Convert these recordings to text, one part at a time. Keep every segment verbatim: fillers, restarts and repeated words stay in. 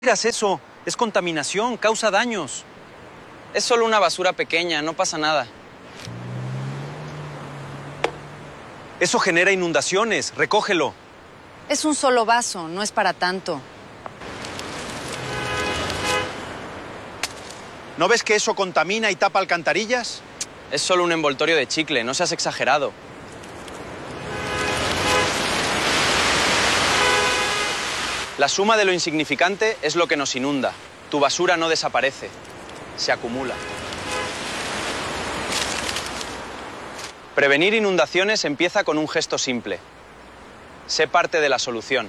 Digas eso, es contaminación, causa daños. Es solo una basura pequeña, no pasa nada. Eso genera inundaciones, recógelo. Es un solo vaso, no es para tanto. ¿No ves que eso contamina y tapa alcantarillas? Es solo un envoltorio de chicle, no seas exagerado. La suma de lo insignificante es lo que nos inunda. Tu basura no desaparece, se acumula. Prevenir inundaciones empieza con un gesto simple. Sé parte de la solución.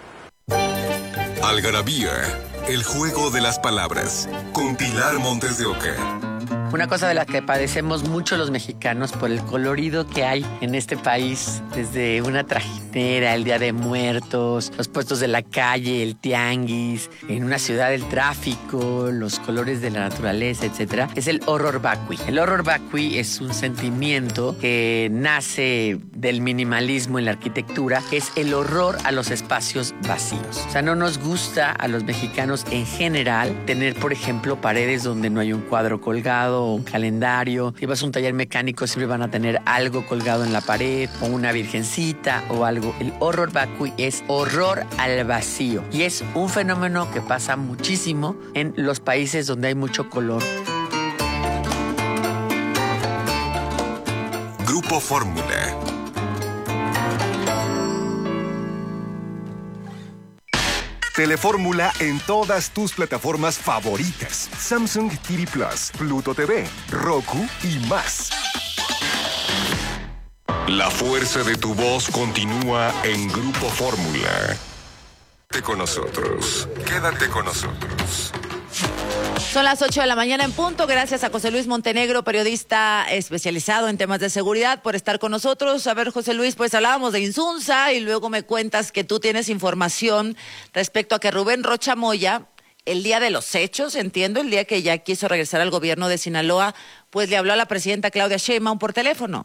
Algarabía, el juego de las palabras, con Pilar Montes de Oca. Una cosa de la que padecemos mucho los mexicanos por el colorido que hay en este país, desde una trajinera, el Día de Muertos, los puestos de la calle, el tianguis, en una ciudad el tráfico, los colores de la naturaleza, etcétera, es el horror vacui. El horror vacui es un sentimiento que nace del minimalismo en la arquitectura, que es el horror a los espacios vacíos. O sea, no nos gusta a los mexicanos en general tener, por ejemplo, paredes donde no hay un cuadro colgado, o un calendario. Si vas a un taller mecánico siempre van a tener algo colgado en la pared o una virgencita o algo. El horror vacui es horror al vacío y es un fenómeno que pasa muchísimo en los países donde hay mucho color. Grupo Fórmula. Telefórmula en todas tus plataformas favoritas. Samsung T V Plus, Pluto T V, Roku y más. La fuerza de tu voz continúa en Grupo Fórmula. Quédate con nosotros. Quédate con nosotros. Son las ocho de la mañana en punto. Gracias a José Luis Montenegro, periodista especializado en temas de seguridad, por estar con nosotros. A ver, José Luis, pues hablábamos de Insunza y luego me cuentas que tú tienes información respecto a que Rubén Rocha Moya, el día de los hechos, entiendo, el día que ya quiso regresar al gobierno de Sinaloa, pues le habló a la presidenta Claudia Sheinbaum por teléfono.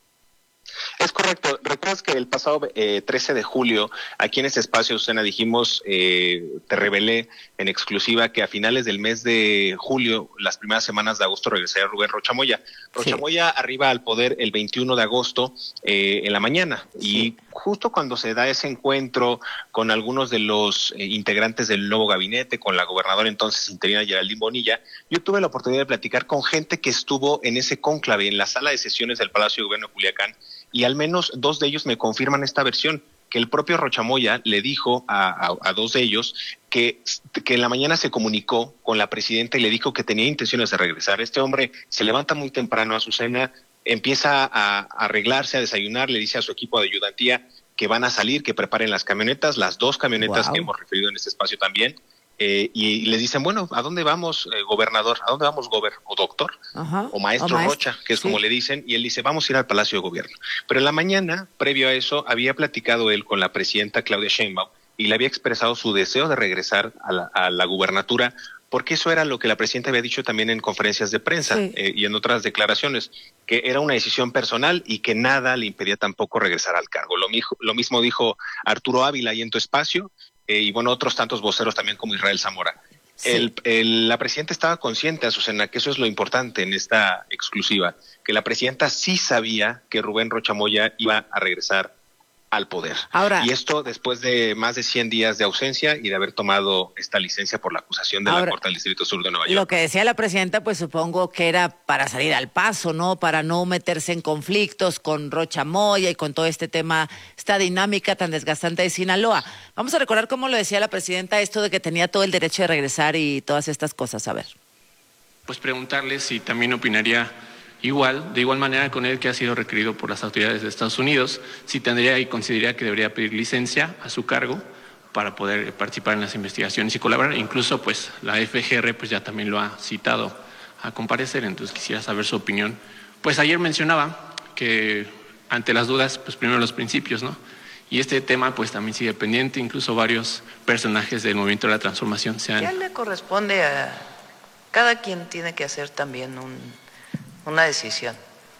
Es correcto. Recuerdas que el pasado eh, trece de julio, aquí en este espacio, Susana, dijimos, eh, te revelé en exclusiva que a finales del mes de julio, las primeras semanas de agosto, regresaría Rubén Rocha Moya. Rocha sí. Moya arriba al poder el veintiuno de agosto eh, en la mañana. Sí. Y justo cuando se da ese encuentro con algunos de los eh, integrantes del nuevo gabinete, con la gobernadora entonces interina Geraldine Bonilla, yo tuve la oportunidad de platicar con gente que estuvo en ese cónclave, en la sala de sesiones del Palacio de Gobierno de Culiacán, y al menos dos de ellos me confirman esta versión, que el propio Rocha Moya le dijo a, a, a dos de ellos que, que en la mañana se comunicó con la presidenta y le dijo que tenía intenciones de regresar. Este hombre se levanta muy temprano a su cena, empieza a, a arreglarse, a desayunar, le dice a su equipo de ayudantía que van a salir, que preparen las camionetas, las dos camionetas wow. que hemos referido en este espacio también. Eh, y, y les dicen, bueno, ¿a dónde vamos, eh, gobernador? ¿A dónde vamos, gober? ¿O doctor? Ajá. O maestro, o maestro Rocha, que es sí. como le dicen. Y él dice, vamos a ir al Palacio de Gobierno. Pero en la mañana, previo a eso, había platicado él con la presidenta Claudia Sheinbaum y le había expresado su deseo de regresar a la, a la gubernatura, porque eso era lo que la presidenta había dicho también en conferencias de prensa sí. eh, y en otras declaraciones, que era una decisión personal y que nada le impedía tampoco regresar al cargo. Lo, mijo, lo mismo dijo Arturo Ávila ahí en tu espacio, Eh, y bueno, otros tantos voceros también como Israel Zamora. Sí. El, el, la presidenta estaba consciente, Azucena, que eso es lo importante en esta exclusiva, que la presidenta sí sabía que Rubén Rocha Moya iba a regresar al poder. Ahora, y esto después de más de cien días de ausencia y de haber tomado esta licencia por la acusación de ahora, la Corte del Distrito Sur de Nueva York. Lo que decía la presidenta, pues supongo que era para salir al paso, ¿no? Para no meterse en conflictos con Rocha Moya y con todo este tema, esta dinámica tan desgastante de Sinaloa. Vamos a recordar cómo lo decía la presidenta, esto de que tenía todo el derecho de regresar y todas estas cosas. A ver. Pues preguntarle si también opinaría igual, de igual manera con él que ha sido requerido por las autoridades de Estados Unidos, si tendría y consideraría que debería pedir licencia a su cargo para poder participar en las investigaciones y colaborar. Incluso pues la F G R pues ya también lo ha citado a comparecer, entonces quisiera saber su opinión. Pues ayer mencionaba que ante las dudas, pues primero los principios, ¿no? Y este tema pues también sigue pendiente, incluso varios personajes del movimiento de la transformación se han... Ya le corresponde a cada quien, tiene que hacer también un una decisión.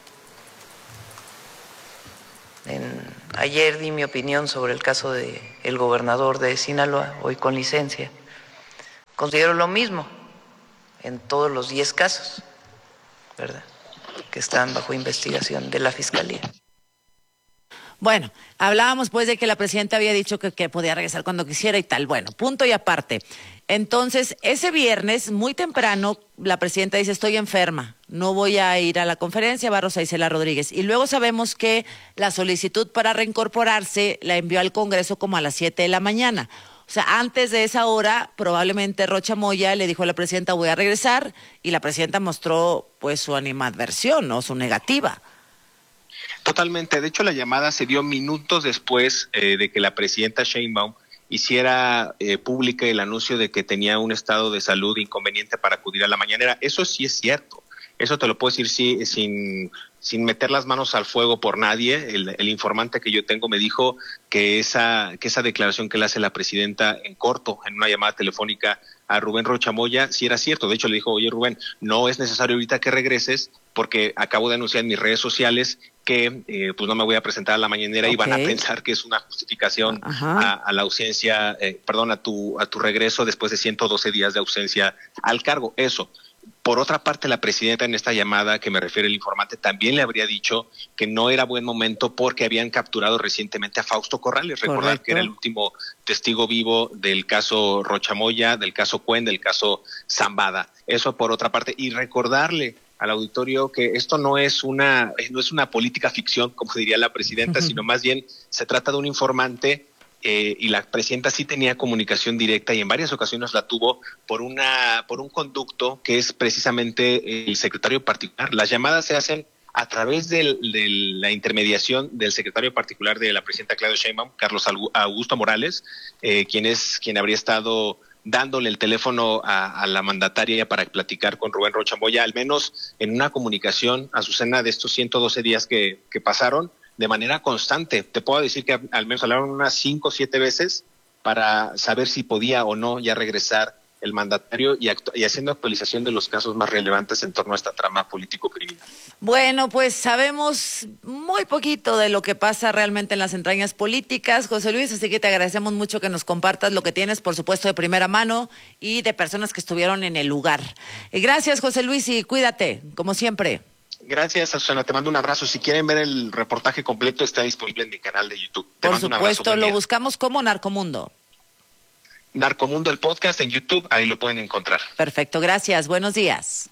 En, ayer di mi opinión sobre el caso de el gobernador de Sinaloa, hoy con licencia. Considero lo mismo en todos los diez casos, ¿verdad?, que están bajo investigación de la Fiscalía. Bueno, hablábamos pues de que la presidenta había dicho que, que podía regresar cuando quisiera y tal. Bueno, punto y aparte. Entonces, ese viernes, muy temprano, la presidenta dice, estoy enferma, no voy a ir a la conferencia, va Rosa Isela Rodríguez. Y luego sabemos que la solicitud para reincorporarse la envió al Congreso como a las siete de la mañana. O sea, antes de esa hora, probablemente Rocha Moya le dijo a la presidenta, voy a regresar, y la presidenta mostró pues su animadversión, ¿no?, su negativa. Totalmente. De hecho, la llamada se dio minutos después eh, de que la presidenta Sheinbaum hiciera eh, pública el anuncio de que tenía un estado de salud inconveniente para acudir a la mañanera. Eso sí es cierto. Eso te lo puedo decir sí, sin, sin meter las manos al fuego por nadie. El, el informante que yo tengo me dijo que esa, que esa declaración que le hace la presidenta en corto, en una llamada telefónica a Rubén Rocha Moya, sí era cierto. De hecho, le dijo, oye Rubén, no es necesario ahorita que regreses porque acabo de anunciar en mis redes sociales que eh, pues no me voy a presentar a la mañanera, okay, y van a pensar que es una justificación a, a la ausencia, eh, perdón, a tu, a tu regreso después de ciento doce días de ausencia al cargo. Eso. Por otra parte, la presidenta en esta llamada que me refiere el informante también le habría dicho que no era buen momento porque habían capturado recientemente a Fausto Corrales. Recordar Correcto. que era el último testigo vivo del caso Rocha Moya, del caso Cuen, del caso Zambada. Eso por otra parte. Y recordarle al auditorio que esto no es una, no es una política ficción, como diría la presidenta, uh-huh. sino más bien se trata de un informante. Eh, y la presidenta sí tenía comunicación directa y en varias ocasiones la tuvo por una por un conducto que es precisamente el secretario particular. Las llamadas se hacen a través del, de la intermediación del secretario particular de la presidenta Claudia Sheinbaum, Carlos Augusto Morales, eh, quien es quien habría estado dándole el teléfono a, a la mandataria para platicar con Rubén Rocha Moya, al menos en una comunicación, Azucena, de estos ciento doce días que, que pasaron, de manera constante. Te puedo decir que al menos hablaron unas cinco o siete veces para saber si podía o no ya regresar el mandatario y, actu- y haciendo actualización de los casos más relevantes en torno a esta trama político-criminal. Bueno, pues sabemos muy poquito de lo que pasa realmente en las entrañas políticas, José Luis, así que te agradecemos mucho que nos compartas lo que tienes, por supuesto, de primera mano y de personas que estuvieron en el lugar. Gracias, José Luis, y cuídate, como siempre. Gracias, Susana. Te mando un abrazo. Si quieren ver el reportaje completo, está disponible en mi canal de YouTube. Te Por supuesto, lo buscamos como Narcomundo. Narcomundo, el podcast en YouTube, ahí lo pueden encontrar. Perfecto, gracias. Buenos días.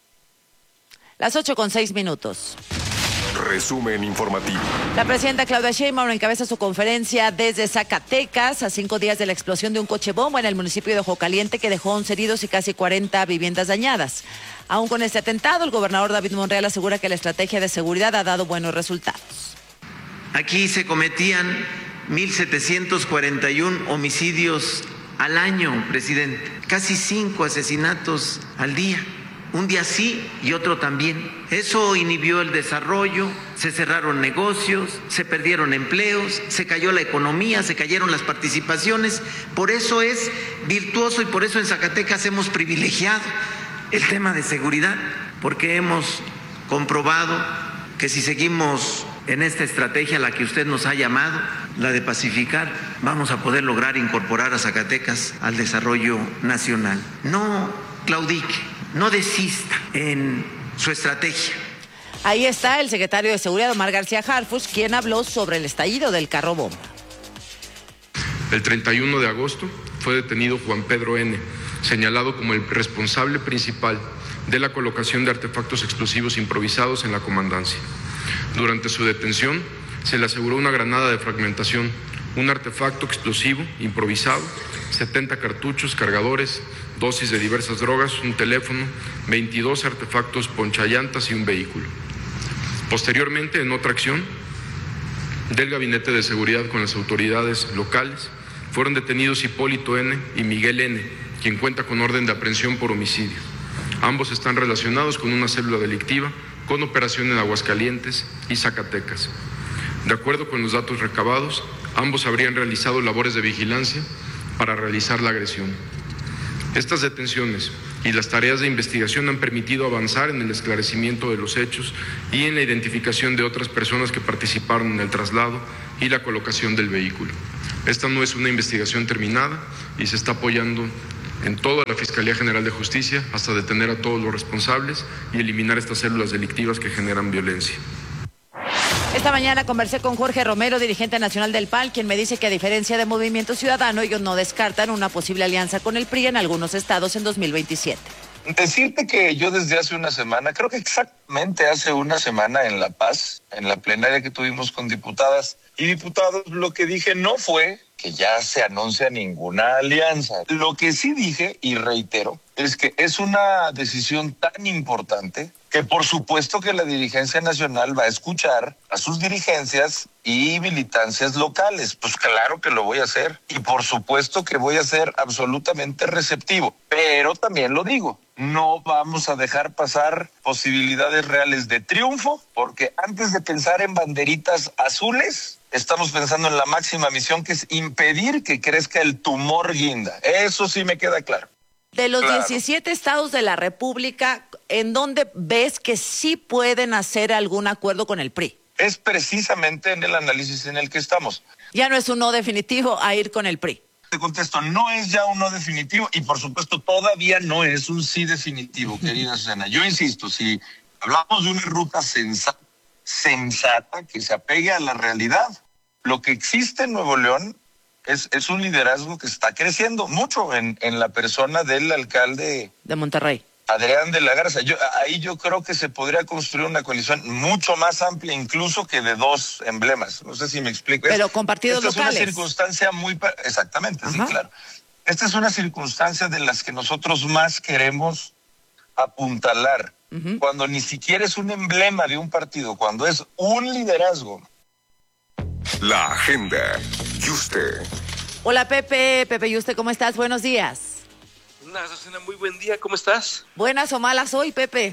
Las ocho con seis minutos. Resumen informativo. La presidenta Claudia Sheinbaum encabeza su conferencia desde Zacatecas a cinco días de la explosión de un coche bomba en el municipio de Ojo Caliente que dejó once heridos y casi cuarenta viviendas dañadas. Aún con este atentado, el gobernador David Monreal asegura que la estrategia de seguridad ha dado buenos resultados. Aquí se cometían mil setecientos cuarenta y uno homicidios al año, presidente. Casi cinco asesinatos al día. Un día sí y otro también. Eso inhibió el desarrollo, se cerraron negocios, se perdieron empleos, se cayó la economía, se cayeron las participaciones. Por eso es virtuoso y por eso en Zacatecas hemos privilegiado el tema de seguridad, porque hemos comprobado que si seguimos en esta estrategia a la que usted nos ha llamado, la de pacificar, vamos a poder lograr incorporar a Zacatecas al desarrollo nacional. No claudique, no desista en su estrategia. Ahí está el secretario de Seguridad, Omar García Harfuch, quien habló sobre el estallido del carro bomba. El treinta y uno de agosto fue detenido Juan Pedro N., señalado como el responsable principal de la colocación de artefactos explosivos improvisados en la comandancia. Durante su detención se le aseguró una granada de fragmentación, un artefacto explosivo improvisado, setenta cartuchos, cargadores, dosis de diversas drogas, un teléfono, veintidós artefactos ponchallantas y un vehículo. Posteriormente, en otra acción del Gabinete de Seguridad con las autoridades locales, fueron detenidos Hipólito N. y Miguel N., quien cuenta con orden de aprehensión por homicidio. Ambos están relacionados con una célula delictiva con operación en Aguascalientes y Zacatecas. De acuerdo con los datos recabados, ambos habrían realizado labores de vigilancia para realizar la agresión. Estas detenciones y las tareas de investigación han permitido avanzar en el esclarecimiento de los hechos y en la identificación de otras personas que participaron en el traslado y la colocación del vehículo. Esta no es una investigación terminada y se está apoyando en toda la Fiscalía General de Justicia hasta detener a todos los responsables y eliminar estas células delictivas que generan violencia. Esta mañana conversé con Jorge Romero, dirigente nacional del P A N, quien me dice que a diferencia de Movimiento Ciudadano, ellos no descartan una posible alianza con el P R I en algunos estados en dos mil veintisiete. Decirte que yo desde hace una semana, creo que exactamente hace una semana en La Paz, en la plenaria que tuvimos con diputadas y diputados, lo que dije no fue que ya se anuncia ninguna alianza. Lo que sí dije, y reitero, es que es una decisión tan importante que por supuesto que la dirigencia nacional va a escuchar a sus dirigencias y militancias locales. Pues claro que lo voy a hacer y por supuesto que voy a ser absolutamente receptivo. Pero también lo digo, no vamos a dejar pasar posibilidades reales de triunfo, porque antes de pensar en banderitas azules, estamos pensando en la máxima misión, que es impedir que crezca el tumor guinda. Eso sí me queda claro. De los Claro. diecisiete estados de la República, ¿en dónde ves que sí pueden hacer algún acuerdo con el P R I? Es precisamente en el análisis en el que estamos. Ya no es un no definitivo a ir con el P R I. Te contesto, no es ya un no definitivo y por supuesto todavía no es un sí definitivo, querida Susana. Yo insisto, si hablamos de una ruta sensata, sensata que se apegue a la realidad, lo que existe en Nuevo León es, es un liderazgo que está creciendo mucho en, en la persona del alcalde de Monterrey, Adrián de la Garza. Yo, ahí yo creo que se podría construir una coalición mucho más amplia incluso que de dos emblemas. No sé si me explico. Pero Es- con partidos esta locales. Es una circunstancia muy... pa- Exactamente, sí, Ajá. claro. Esta es una circunstancia de las que nosotros más queremos apuntalar. Cuando ni siquiera es un emblema de un partido, cuando es un liderazgo. La agenda. Yuste. Hola Pepe, Pepe Yuste, ¿cómo estás? Buenos días. Una, Susana, muy buen día, ¿cómo estás? ¿Buenas o malas hoy, Pepe?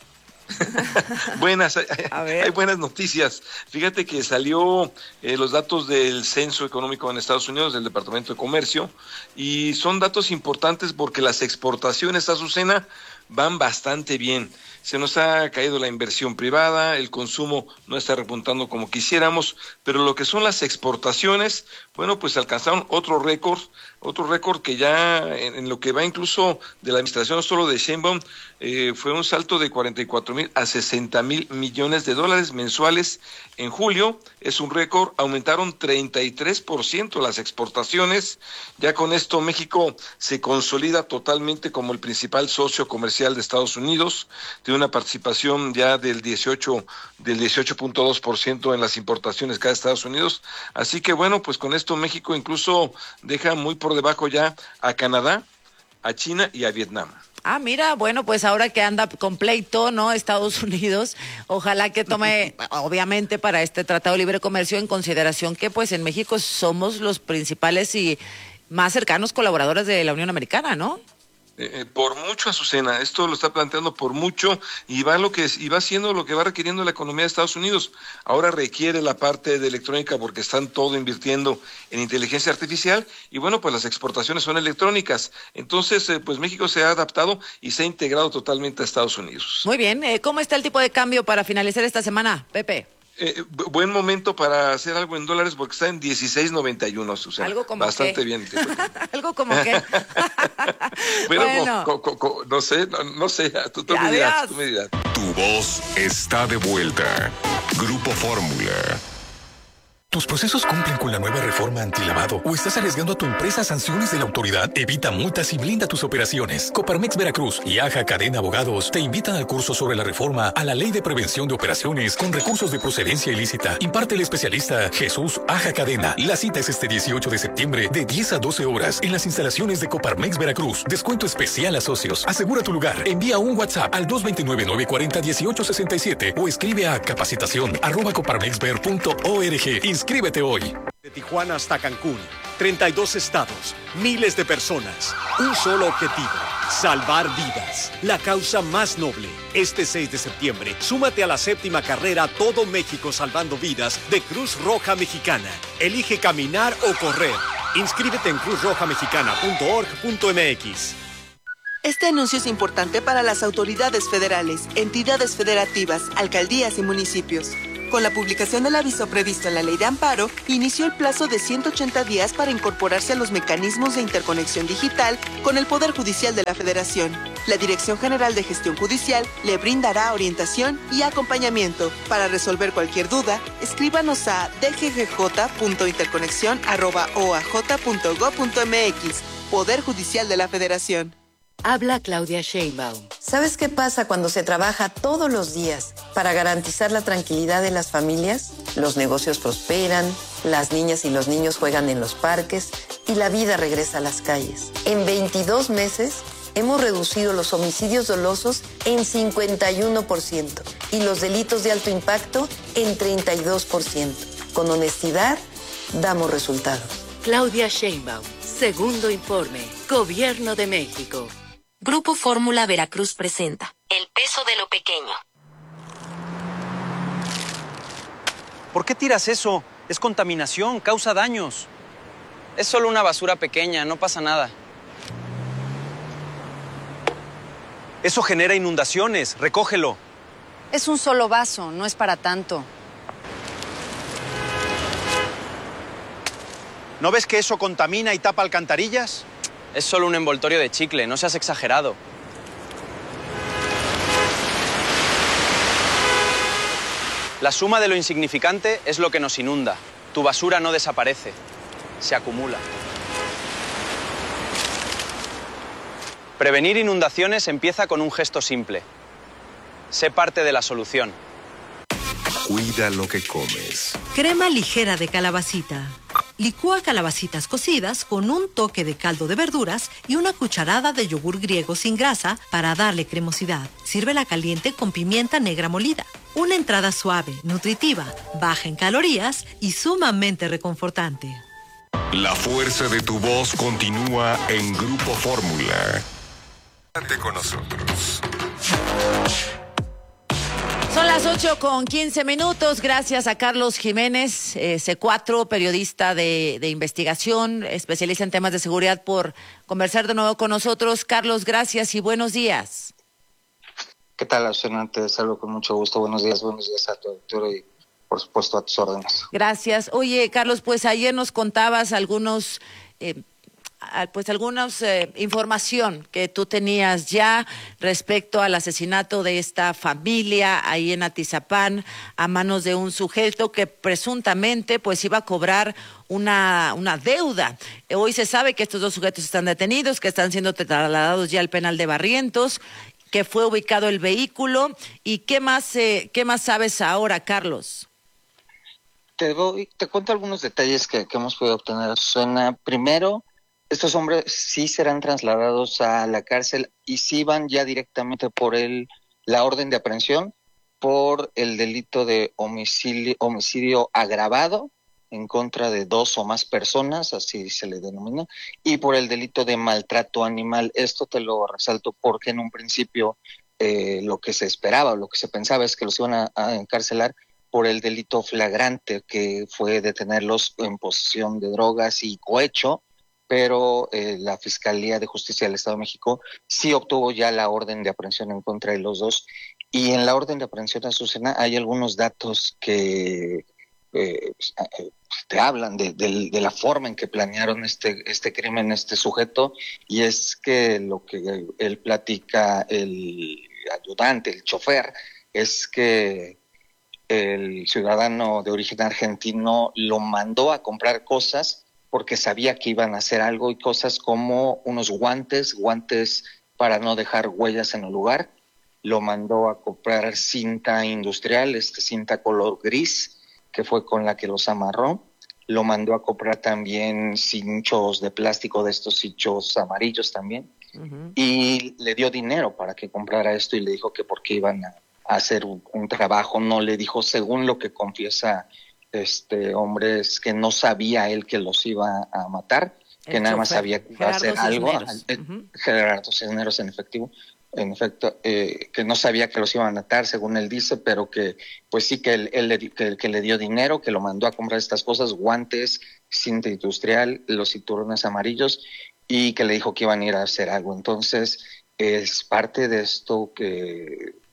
Buenas, hay, hay buenas noticias. Fíjate que salió eh, los datos del Censo Económico en Estados Unidos, del Departamento de Comercio, y son datos importantes porque las exportaciones, Azucena, van bastante bien. Se nos ha caído la inversión privada, el consumo no está repuntando como quisiéramos, pero lo que son las exportaciones, bueno, pues alcanzaron otro récord, otro récord que ya en, en lo que va incluso de la administración no solo de Sheinbaum, eh, fue un salto de cuarenta y cuatro mil a sesenta mil millones de dólares mensuales en julio. Es un récord, aumentaron treinta y tres por ciento las exportaciones. Ya con esto México se consolida totalmente como el principal socio comercial de Estados Unidos. Tiene una participación ya del dieciocho del dieciocho punto dos por ciento en las importaciones cada Estados Unidos. Así que bueno, pues con esto México incluso deja muy por debajo ya a Canadá, a China y a Vietnam. Ah, mira, bueno, pues ahora que anda con pleito, ¿no? Estados Unidos, ojalá que tome, obviamente, para este Tratado de Libre Comercio en consideración que, pues, en México somos los principales y más cercanos colaboradores de la Unión Americana, ¿no? Eh, por mucho, Azucena, esto lo está planteando por mucho y va lo que es, y va haciendo lo que va requiriendo la economía de Estados Unidos. Ahora requiere la parte de electrónica porque están todo invirtiendo en inteligencia artificial y bueno, pues las exportaciones son electrónicas. Entonces, eh, pues México se ha adaptado y se ha integrado totalmente a Estados Unidos. Muy bien, eh, ¿cómo está el tipo de cambio para finalizar esta semana, Pepe? Eh, bu- buen momento para hacer algo en dólares porque está en dieciséis noventa y uno, Susana. Algo como bastante qué. bien. Algo como que... Bueno, Bueno. co- co- co- no sé, no, no sé, tú, tú Ya, me dirás, adiós. tú me dirás. Tu voz está de vuelta. Grupo Fórmula. ¿Tus procesos cumplen con la nueva reforma antilavado o estás arriesgando a tu empresa a sanciones de la autoridad? Evita multas y blinda tus operaciones. Coparmex Veracruz y Aja Cadena Abogados te invitan al curso sobre la reforma a la Ley de Prevención de Operaciones con recursos de procedencia ilícita. Imparte el especialista Jesús Aja Cadena. La cita es este dieciocho de septiembre de diez a doce horas en las instalaciones de Coparmex Veracruz. Descuento especial a socios. Asegura tu lugar. Envía un WhatsApp al dos dos nueve, nueve cuatro cero, uno ocho seis siete o escribe a capacitación arroba coparmexver punto org. Inscríbete hoy. De Tijuana hasta Cancún, treinta y dos estados, miles de personas, un solo objetivo, salvar vidas. La causa más noble. Este seis de septiembre, súmate a la séptima carrera Todo México Salvando Vidas de Cruz Roja Mexicana. Elige caminar o correr. Inscríbete en cruz roja mexicana punto org punto m x. Este anuncio es importante para las autoridades federales, entidades federativas, alcaldías y municipios. Con la publicación del aviso previsto en la Ley de Amparo, inició el plazo de ciento ochenta días para incorporarse a los mecanismos de interconexión digital con el Poder Judicial de la Federación. La Dirección General de Gestión Judicial le brindará orientación y acompañamiento. Para resolver cualquier duda, escríbanos a d g g j punto interconexión arroba o a j punto gob punto m x. Poder Judicial de la Federación. Habla Claudia Sheinbaum. ¿Sabes qué pasa cuando se trabaja todos los días para garantizar la tranquilidad de las familias? Los negocios prosperan, las niñas y los niños juegan en los parques y la vida regresa a las calles. En veintidós meses hemos reducido los homicidios dolosos en cincuenta y uno por ciento y los delitos de alto impacto en treinta y dos por ciento. Con honestidad, damos resultados. Claudia Sheinbaum. Segundo informe. Gobierno de México. Grupo Fórmula Veracruz presenta El peso de lo pequeño. ¿Por qué tiras eso? Es contaminación, causa daños. Es solo una basura pequeña, no pasa nada. Eso genera inundaciones, recógelo. Es un solo vaso, no es para tanto. ¿No ves que eso contamina y tapa alcantarillas? Es solo un envoltorio de chicle, no seas exagerado. La suma de lo insignificante es lo que nos inunda. Tu basura no desaparece, se acumula. Prevenir inundaciones empieza con un gesto simple. Sé parte de la solución. Cuida lo que comes. Crema ligera de calabacita. Licúa calabacitas cocidas con un toque de caldo de verduras y una cucharada de yogur griego sin grasa para darle cremosidad. Sírvela caliente con pimienta negra molida. Una entrada suave, nutritiva, baja en calorías y sumamente reconfortante. La fuerza de tu voz continúa en Grupo Fórmula. Quédate con nosotros. Son las ocho con quince minutos. Gracias a Carlos Jiménez, eh, C cuatro, periodista de, de investigación, especialista en temas de seguridad, por conversar de nuevo con nosotros. Carlos, gracias y buenos días. ¿Qué tal, Susana? Te saludo con mucho gusto. Buenos días, buenos días a tu auditorio y, por supuesto, a tus órdenes. Gracias. Oye, Carlos, pues ayer nos contabas algunos... Eh, pues alguna eh, información que tú tenías ya respecto al asesinato de esta familia ahí en Atizapán a manos de un sujeto que presuntamente pues iba a cobrar una, una deuda. Hoy se sabe que estos dos sujetos están detenidos, que están siendo trasladados ya al penal de Barrientos, que fue ubicado el vehículo. ¿Y qué más, eh, qué más sabes ahora, Carlos? Te, doy, te cuento algunos detalles que, que hemos podido obtener, Susana. Primero, estos hombres sí serán trasladados a la cárcel y sí van ya directamente por el, la orden de aprehensión por el delito de homicidio, homicidio agravado en contra de dos o más personas, así se le denomina, y por el delito de maltrato animal. Esto te lo resalto porque en un principio eh, lo que se esperaba, lo que se pensaba es que los iban a, a encarcelar por el delito flagrante, que fue detenerlos en posesión de drogas y cohecho, pero eh, la Fiscalía de Justicia del Estado de México sí obtuvo ya la orden de aprehensión en contra de los dos. Y en la orden de aprehensión, Azucena, hay algunos datos que eh, te hablan de, de, de la forma en que planearon este, este crimen, este sujeto, y es que lo que él platica, el ayudante, el chofer, es que el ciudadano de origen argentino lo mandó a comprar cosas porque sabía que iban a hacer algo, y cosas como unos guantes, guantes para no dejar huellas en el lugar. Lo mandó a comprar cinta industrial, este cinta color gris, que fue con la que los amarró. Lo mandó a comprar también cinchos de plástico, de estos cinchos amarillos también. Uh-huh. Y le dio dinero para que comprara esto y le dijo que porque iban a hacer un, un trabajo. No le dijo, según lo que confiesa este hombre, es que no sabía él que los iba a matar, el que nada más sabía que iba a hacer algo. Uh-huh. Gerardo Cisneros, en efectivo, en efecto, eh, que no sabía que los iban a matar, según él dice, pero que pues sí que él, él le, que, que le dio dinero, que lo mandó a comprar estas cosas, guantes, cinta industrial, los cinturones amarillos, y que le dijo que iban a ir a hacer algo. Entonces es parte de esto que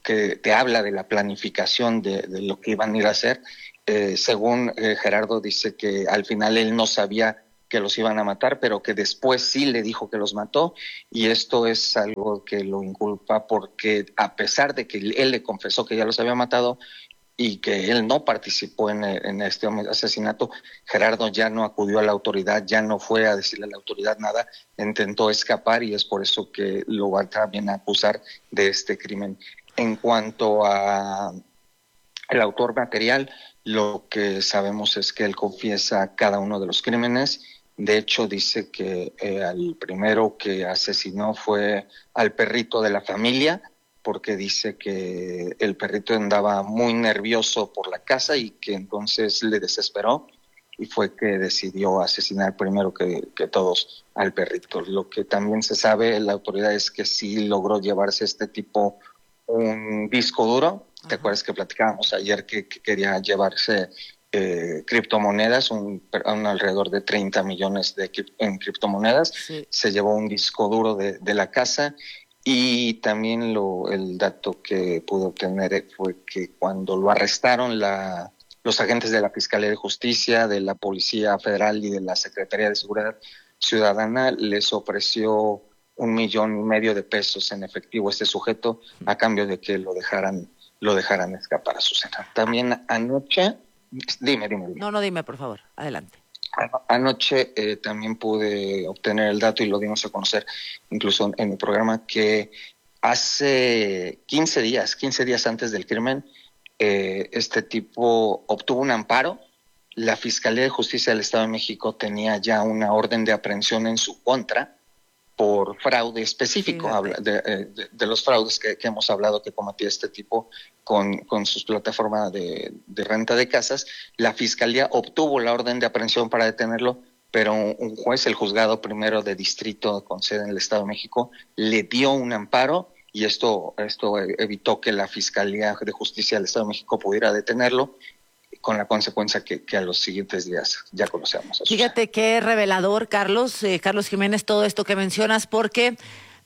que te habla de la planificación de, de lo que iban a ir a hacer. Eh, según eh, Gerardo dice que al final él no sabía que los iban a matar, pero que después sí le dijo que los mató, y esto es algo que lo inculpa porque a pesar de que él le confesó que ya los había matado y que él no participó en, en este asesinato, Gerardo ya no acudió a la autoridad, ya no fue a decirle a la autoridad nada, intentó escapar y es por eso que lo van también a acusar de este crimen. En cuanto a el autor material, lo que sabemos es que él confiesa cada uno de los crímenes. De hecho, dice que eh, al primero que asesinó fue al perrito de la familia, porque dice que el perrito andaba muy nervioso por la casa y que entonces le desesperó y fue que decidió asesinar primero que, que todos al perrito. Lo que también se sabe, la autoridad, es que sí logró llevarse este tipo un disco duro. ¿Te Ajá. acuerdas que platicábamos ayer que, que quería llevarse eh, criptomonedas, un, un alrededor de treinta millones de, en criptomonedas? Sí. Se llevó un disco duro de, de la casa. Y también lo, el dato que pude obtener fue que cuando lo arrestaron la, los agentes de la Fiscalía de Justicia, de la Policía Federal y de la Secretaría de Seguridad Ciudadana, les ofreció un millón y medio de pesos en efectivo a este sujeto a cambio de que lo dejaran, lo dejaran escapar a su cena. También anoche, dime, dime, dime. No, no, dime, por favor, adelante. Anoche eh, también pude obtener el dato y lo dimos a conocer incluso en mi programa, que hace quince días, quince días antes del crimen, eh, este tipo obtuvo un amparo. La Fiscalía de Justicia del Estado de México tenía ya una orden de aprehensión en su contra por fraude específico, sí, habla de, de, de los fraudes que, que hemos hablado que cometía este tipo con, con sus plataformas de, de renta de casas. La Fiscalía obtuvo la orden de aprehensión para detenerlo, pero un, un juez, el juzgado primero de distrito con sede en el Estado de México, le dio un amparo y esto, esto evitó que la Fiscalía de Justicia del Estado de México pudiera detenerlo, con la consecuencia que, que a los siguientes días ya conocemos. Fíjate qué revelador, Carlos, eh, Carlos Jiménez, todo esto que mencionas, porque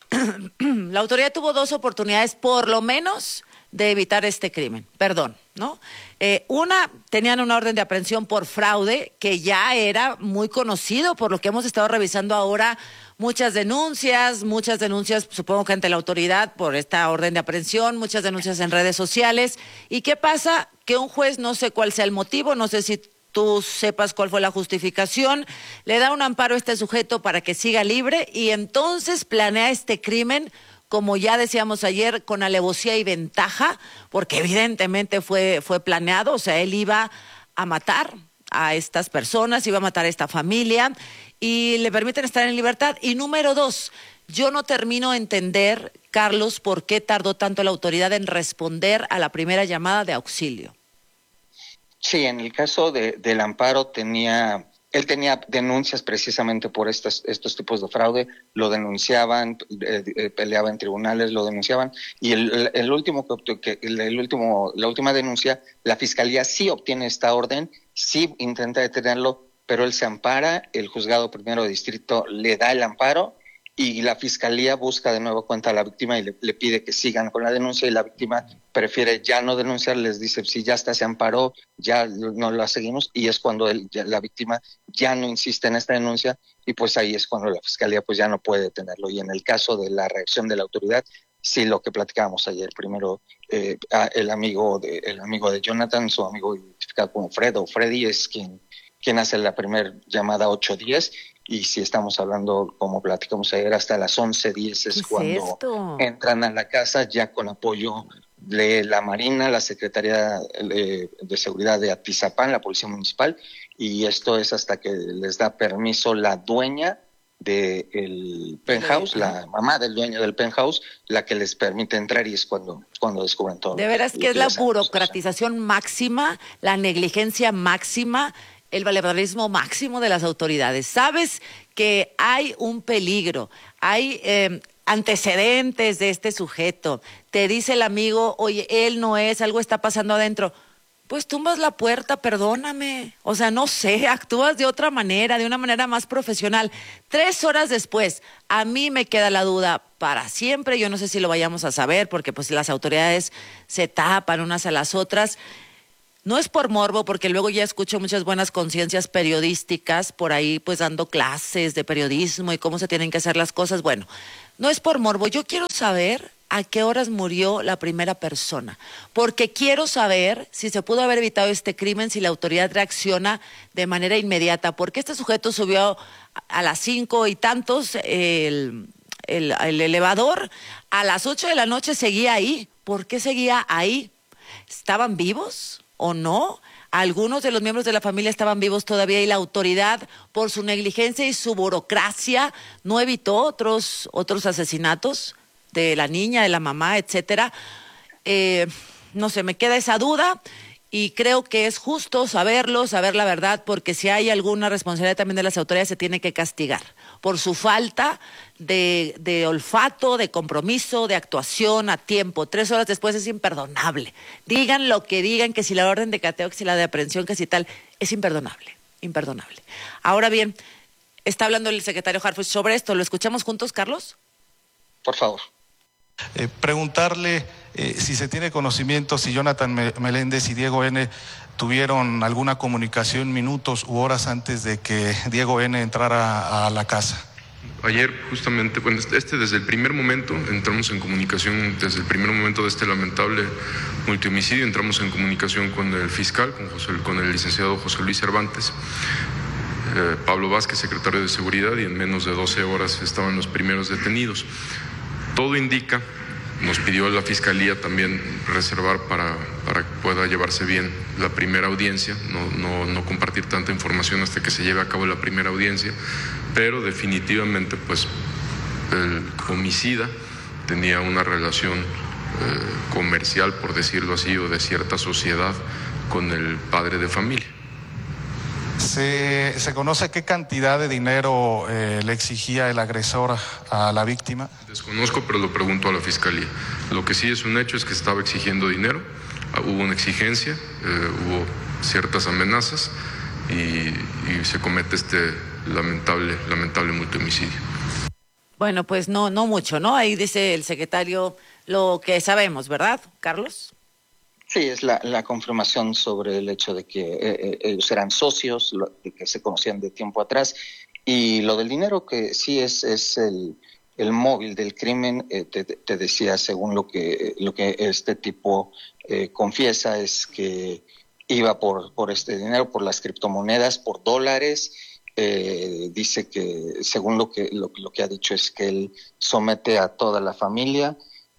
la autoridad tuvo dos oportunidades, por lo menos, de evitar este crimen. Perdón, ¿no? Eh, una, tenían una orden de aprehensión por fraude, que ya era muy conocido, por lo que hemos estado revisando ahora, muchas denuncias, muchas denuncias, supongo que ante la autoridad por esta orden de aprehensión, muchas denuncias en redes sociales. ¿Y qué pasa? Que un juez, no sé cuál sea el motivo, no sé si tú sepas cuál fue la justificación, le da un amparo a este sujeto para que siga libre y entonces planea este crimen, como ya decíamos ayer, con alevosía y ventaja, porque evidentemente fue, fue planeado, o sea, él iba a matar a estas personas, iba a matar a esta familia y le permiten estar en libertad. Y número dos, yo no termino de entender, Carlos, por qué tardó tanto la autoridad en responder a la primera llamada de auxilio. Sí, en el caso de, del amparo tenía, él tenía denuncias precisamente por estos, estos tipos de fraude, lo denunciaban, eh, eh, peleaba en tribunales, lo denunciaban, y el, el último que, el, el último, la última denuncia, la Fiscalía sí obtiene esta orden, sí intenta detenerlo, pero él se ampara, el juzgado primero de distrito le da el amparo, y la Fiscalía busca de nuevo cuenta a la víctima y le, le pide que sigan con la denuncia, y la víctima prefiere ya no denunciar, les dice, si ya está, se amparó, ya no la seguimos, y es cuando él, ya, la víctima ya no insiste en esta denuncia, y pues ahí es cuando la Fiscalía pues ya no puede detenerlo. Y en el caso de la reacción de la autoridad, sí, lo que platicábamos ayer, primero eh, el, amigo de, el amigo de Jonathan, su amigo identificado como Fred o Freddy, es quien, quien hace la primera llamada ocho diez, y si estamos hablando, como platicamos ayer, hasta las once diez es, es cuando esto? entran a la casa ya con apoyo de la Marina, la Secretaría de, de Seguridad de Atizapán, la Policía Municipal, y esto es hasta que les da permiso la dueña del penthouse, la mamá del dueño del penthouse, la que les permite entrar, y es cuando, cuando descubren todo. De veras que es la burocratización máxima, la negligencia máxima, el valemadrismo máximo de las autoridades. Sabes que hay un peligro, hay eh, antecedentes de este sujeto. Te dice el amigo, oye, él no es, algo está pasando adentro. pues tumbas la puerta, perdóname. O sea, no sé, actúas de otra manera, de una manera más profesional. Tres horas después, a mí me queda la duda para siempre. Yo no sé si lo vayamos a saber, porque pues las autoridades se tapan unas a las otras. No es por morbo, porque luego ya escucho muchas buenas conciencias periodísticas por ahí, pues dando clases de periodismo y cómo se tienen que hacer las cosas. Bueno, no es por morbo. Yo quiero saber a qué horas murió la primera persona, porque quiero saber si se pudo haber evitado este crimen si la autoridad reacciona de manera inmediata, porque este sujeto subió a las cinco y tantos el, el, el elevador, a las ocho de la noche seguía ahí. ¿Por qué seguía ahí? ¿Estaban vivos o no? Algunos de los miembros de la familia estaban vivos todavía y la autoridad, por su negligencia y su burocracia, no evitó otros, otros asesinatos de la niña, de la mamá, etcétera. Eh, no sé, me queda esa duda y creo que es justo saberlo, saber la verdad, porque si hay alguna responsabilidad también de las autoridades se tiene que castigar por su falta de, de olfato, de compromiso, de actuación a tiempo. Tres horas después es imperdonable. Digan lo que digan, que si la orden de cateo, que si la de aprehensión, que si tal, es imperdonable, imperdonable. Ahora bien, está hablando el secretario Harfuch sobre esto. ¿Lo escuchamos juntos, Carlos? Por favor. Eh, preguntarle eh, si se tiene conocimiento si Jonathan Meléndez y Diego N. tuvieron alguna comunicación minutos u horas antes de que Diego N. entrara a la casa. Ayer justamente, bueno, este desde el primer momento entramos en comunicación, desde el primer momento de este lamentable multihomicidio, entramos en comunicación con el fiscal, con, José, con el licenciado José Luis Cervantes, eh, Pablo Vázquez, secretario de Seguridad, y en menos de doce horas estaban los primeros detenidos. Todo indica, nos pidió la Fiscalía también reservar para, para que pueda llevarse bien la primera audiencia, no, no, no compartir tanta información hasta que se lleve a cabo la primera audiencia, pero definitivamente pues el homicida tenía una relación eh, comercial, por decirlo así, o de cierta sociedad con el padre de familia. ¿Se, se conoce qué cantidad de dinero eh, le exigía el agresor a la víctima? Desconozco, pero lo pregunto a la Fiscalía. Lo que sí es un hecho es que estaba exigiendo dinero, hubo una exigencia, eh, hubo ciertas amenazas y, y se comete este lamentable, lamentable multihomicidio. Bueno, pues no, no mucho, ¿no? Ahí dice el secretario lo que sabemos, ¿verdad, Carlos? Sí, es la, la confirmación sobre el hecho de que eh, ellos eran socios, lo, de que se conocían de tiempo atrás, y lo del dinero que sí es, es el, el móvil del crimen. Eh, te, te decía, según lo que, lo que este tipo eh, confiesa, es que iba por, por este dinero, por las criptomonedas, por dólares. Eh, dice que, según lo que, lo, lo que ha dicho, es que él somete a toda la familia,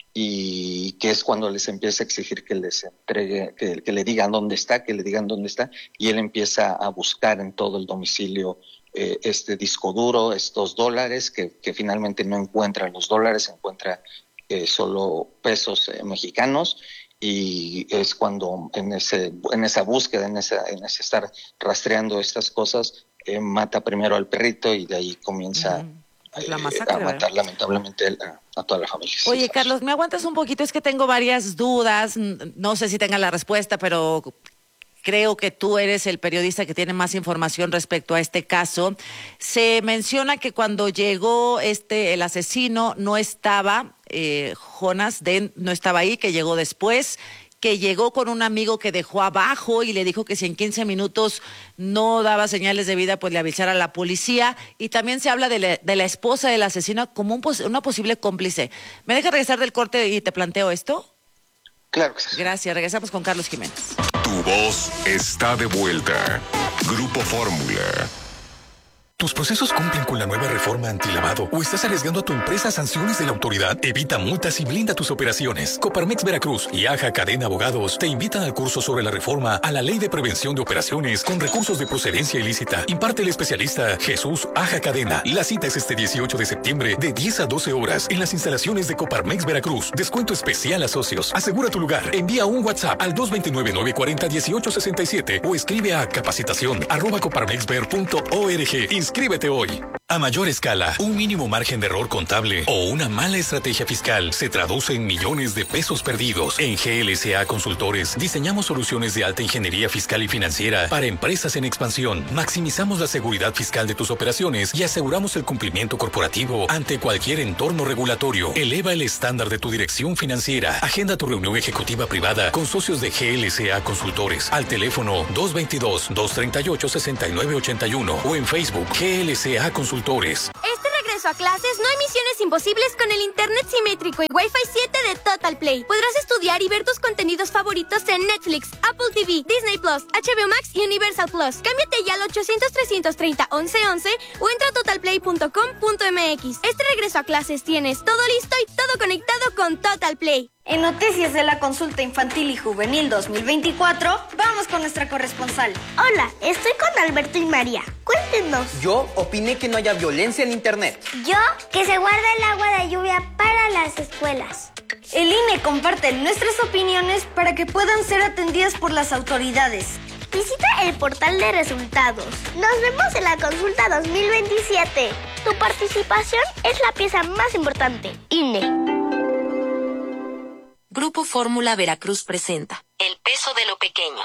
y que es cuando les empieza a exigir que les entregue, que, que le digan dónde está, que le digan dónde está, y él empieza a buscar en todo el domicilio eh, este disco duro, estos dólares, que, que finalmente no encuentra los dólares, encuentra eh, solo pesos eh, mexicanos, y es cuando en ese en esa búsqueda, en esa en ese estar rastreando estas cosas, eh, mata primero al perrito y de ahí comienza mm. La masacre, eh, a matar lamentablemente a, a toda la familia. Oye, Carlos, ¿me aguantas un poquito? Es que tengo varias dudas, no sé si tenga la respuesta, pero creo que tú eres el periodista que tiene más información respecto a este caso. Se menciona que cuando llegó este el asesino no estaba, eh, Jonas Den no estaba ahí, que llegó después, que llegó con un amigo que dejó abajo y le dijo que si en quince minutos no daba señales de vida, pues le avisara a la policía. Y también se habla de la, de la esposa del asesino como un pos, una posible cómplice. ¿Me dejas regresar del corte y te planteo esto? Claro que sí. Gracias. Regresamos con Carlos Jiménez. Tu voz está de vuelta. Grupo Fórmula. ¿Tus procesos cumplen con la nueva reforma antilavado o estás arriesgando a tu empresa a sanciones de la autoridad? Evita multas y blinda tus operaciones. Coparmex Veracruz y Aja Cadena Abogados te invitan al curso sobre la reforma a la Ley de Prevención de Operaciones con recursos de procedencia ilícita. Imparte el especialista Jesús Aja Cadena. La cita es este dieciocho de septiembre de diez a doce horas en las instalaciones de Coparmex Veracruz. Descuento especial a socios. Asegura tu lugar. Envía un WhatsApp al dos dos nueve, nueve cuatro cero, uno ocho seis siete o escribe a capacitación arroba coparmexver punto org. Inscríbete hoy. A mayor escala, un mínimo margen de error contable o una mala estrategia fiscal se traduce en millones de pesos perdidos. En G L C A Consultores diseñamos soluciones de alta ingeniería fiscal y financiera para empresas en expansión. Maximizamos la seguridad fiscal de tus operaciones y aseguramos el cumplimiento corporativo ante cualquier entorno regulatorio. Eleva el estándar de tu dirección financiera. Agenda tu reunión ejecutiva privada con socios de G L C A Consultores al teléfono dos dos dos, dos tres ocho, seis nueve ocho uno o en Facebook G L C A Consultores. Este regreso a clases no hay misiones imposibles con el internet simétrico y Wi-Fi siete de Total Play. Podrás estudiar y ver tus contenidos favoritos en Netflix, Apple T V, Disney Plus, H B O Max y Universal Plus. Cámbiate ya al ochocientos, trescientos treinta, once once o entra a total play punto com punto m x. Este regreso a clases tienes todo listo y todo conectado con Total Play. En Noticias de la Consulta Infantil y Juvenil dos mil veinticuatro, vamos con nuestra corresponsal. Hola, estoy con Alberto y María. Cuéntenos. Yo opiné que no haya violencia en Internet. Yo, que se guarda el agua de lluvia para las escuelas. El I N E comparte nuestras opiniones para que puedan ser atendidas por las autoridades. Visita el portal de resultados. Nos vemos en la Consulta dos mil veintisiete. Tu participación es la pieza más importante. I N E. Grupo Fórmula Veracruz presenta El peso de lo pequeño.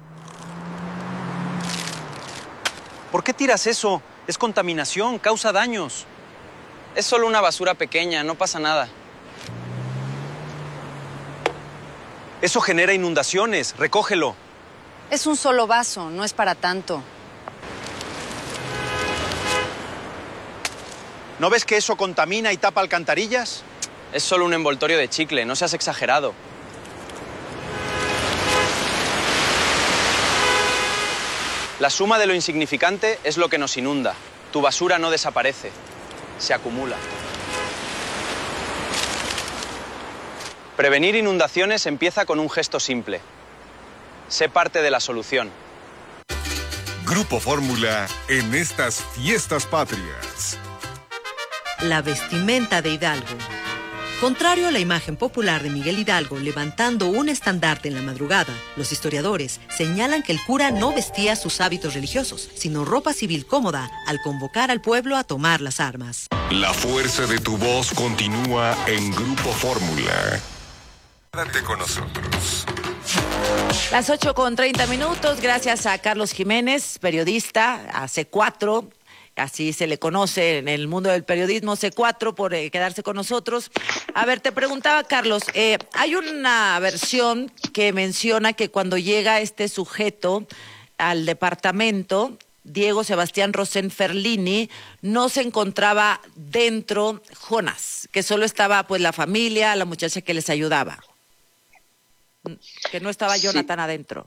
¿Por qué tiras eso? Es contaminación, causa daños. Es solo una basura pequeña, no pasa nada. Eso genera inundaciones, recógelo. Es un solo vaso, no es para tanto. ¿No ves que eso contamina y tapa alcantarillas? Es solo un envoltorio de chicle, no seas exagerado. La suma de lo insignificante es lo que nos inunda. Tu basura no desaparece, se acumula. Prevenir inundaciones empieza con un gesto simple. Sé parte de la solución. Grupo Fórmula en estas fiestas patrias. La vestimenta de Hidalgo. Contrario a la imagen popular de Miguel Hidalgo levantando un estandarte en la madrugada, los historiadores señalan que el cura no vestía sus hábitos religiosos, sino ropa civil cómoda al convocar al pueblo a tomar las armas. La fuerza de tu voz continúa en Grupo Fórmula. Quédate con nosotros. Las ocho con treinta minutos, gracias a Carlos Jiménez, periodista, a C cuatro. Así se le conoce en el mundo del periodismo, C cuatro, por eh, quedarse con nosotros. A ver, te preguntaba, Carlos, eh, hay una versión que menciona que cuando llega este sujeto al departamento, Diego Sebastián Rosén Ferlini, no se encontraba dentro Jonas, que solo estaba pues la familia, la muchacha que les ayudaba, que no estaba Jonathan sí. adentro.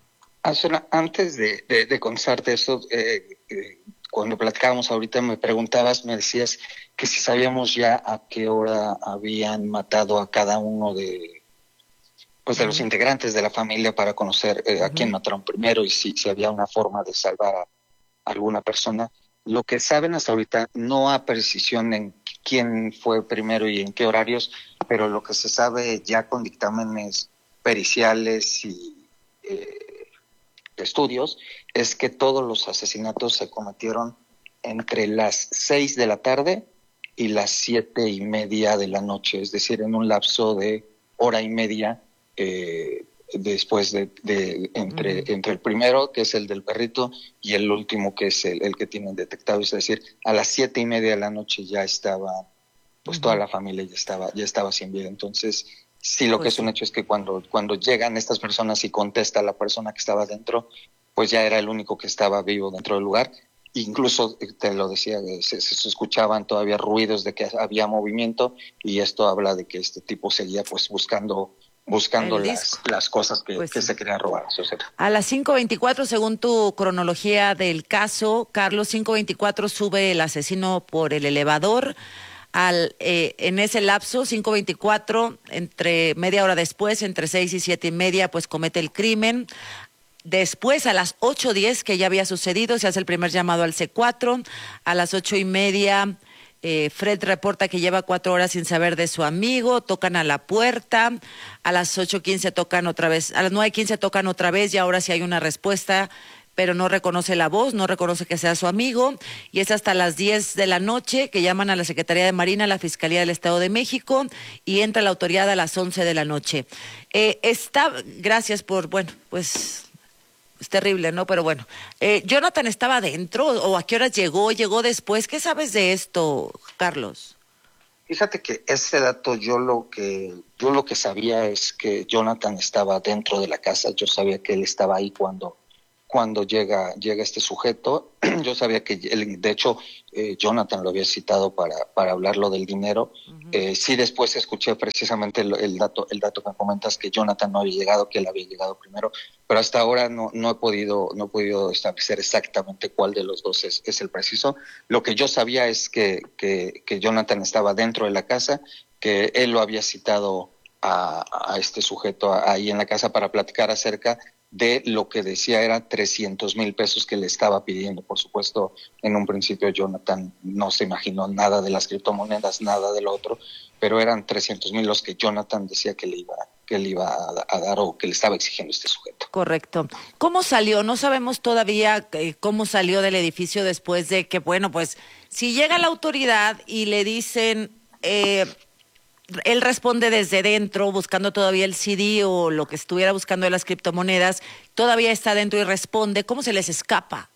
Antes de, de, de contestarte eso, eh, eh, cuando platicábamos ahorita me preguntabas, me decías que si sabíamos ya a qué hora habían matado a cada uno de pues de uh-huh. los integrantes de la familia para conocer eh, a uh-huh. quién mataron primero y si, si había una forma de salvar a alguna persona. Lo que saben hasta ahorita, no a precisión en quién fue primero y en qué horarios, pero lo que se sabe ya con dictámenes periciales y eh, estudios es que todos los asesinatos se cometieron entre las seis de la tarde y las siete y media de la noche, es decir, en un lapso de hora y media eh, después de, de entre, uh-huh. entre el primero, que es el del perrito, y el último, que es el, el que tienen detectado, es decir, a las siete y media de la noche ya estaba, pues uh-huh. toda la familia ya estaba, ya estaba sin vida. Entonces, sí, lo pues que es un hecho es que cuando, cuando llegan estas personas y contesta la persona que estaba dentro, pues ya era el único que estaba vivo dentro del lugar. Incluso, te lo decía, se, se escuchaban todavía ruidos de que había movimiento, y esto habla de que este tipo seguía pues buscando buscando las, las cosas que, pues que sí. se querían robar. A las cinco veinticuatro, según tu cronología del caso, Carlos, cinco veinticuatro sube el asesino por el elevador. Al, eh, en ese lapso, cinco veinticuatro, entre media hora después, entre seis y siete y media, pues comete el crimen. Después, a las ocho diez, que ya había sucedido, se hace el primer llamado al C cuatro. A las ocho y media, eh, Fred reporta que lleva cuatro horas sin saber de su amigo, tocan a la puerta. A las ocho quince tocan otra vez, a las nueve quince tocan otra vez, y ahora sí hay una respuesta pero no reconoce la voz, no reconoce que sea su amigo, y es hasta las diez de la noche que llaman a la Secretaría de Marina, a la Fiscalía del Estado de México, y entra la autoridad a las once de la noche. Eh, está, gracias por, bueno, pues... Es terrible, ¿no? Pero bueno, eh, ¿Jonathan estaba adentro o a qué horas llegó? ¿Llegó después? ¿Qué sabes de esto, Carlos? Fíjate que ese dato yo lo que yo lo que sabía es que Jonathan estaba dentro de la casa. Yo sabía que él estaba ahí cuando cuando llega llega este sujeto. Yo sabía que él, de hecho eh, Jonathan lo había citado para para hablar lo del dinero. Uh-huh. Eh, sí, después escuché precisamente el, el dato el dato que comentas, que Jonathan no había llegado, que él había llegado primero, pero hasta ahora no no he podido no he podido establecer exactamente cuál de los dos es, es el preciso. Lo que yo sabía es que, que que Jonathan estaba dentro de la casa, que él lo había citado a, a este sujeto ahí en la casa para platicar acerca de lo que decía eran trescientos mil pesos que le estaba pidiendo. Por supuesto, en un principio Jonathan no se imaginó nada de las criptomonedas, nada de lo otro, pero eran trescientos mil los que Jonathan decía que le iba que le iba a, a dar o que le estaba exigiendo este sujeto. Correcto. ¿Cómo salió? No sabemos todavía eh, cómo salió del edificio después de que, bueno, pues, si llega la autoridad y le dicen... Eh, él responde desde dentro, buscando todavía el C D o lo que estuviera buscando de las criptomonedas, todavía está dentro y responde. ¿Cómo se les escapa?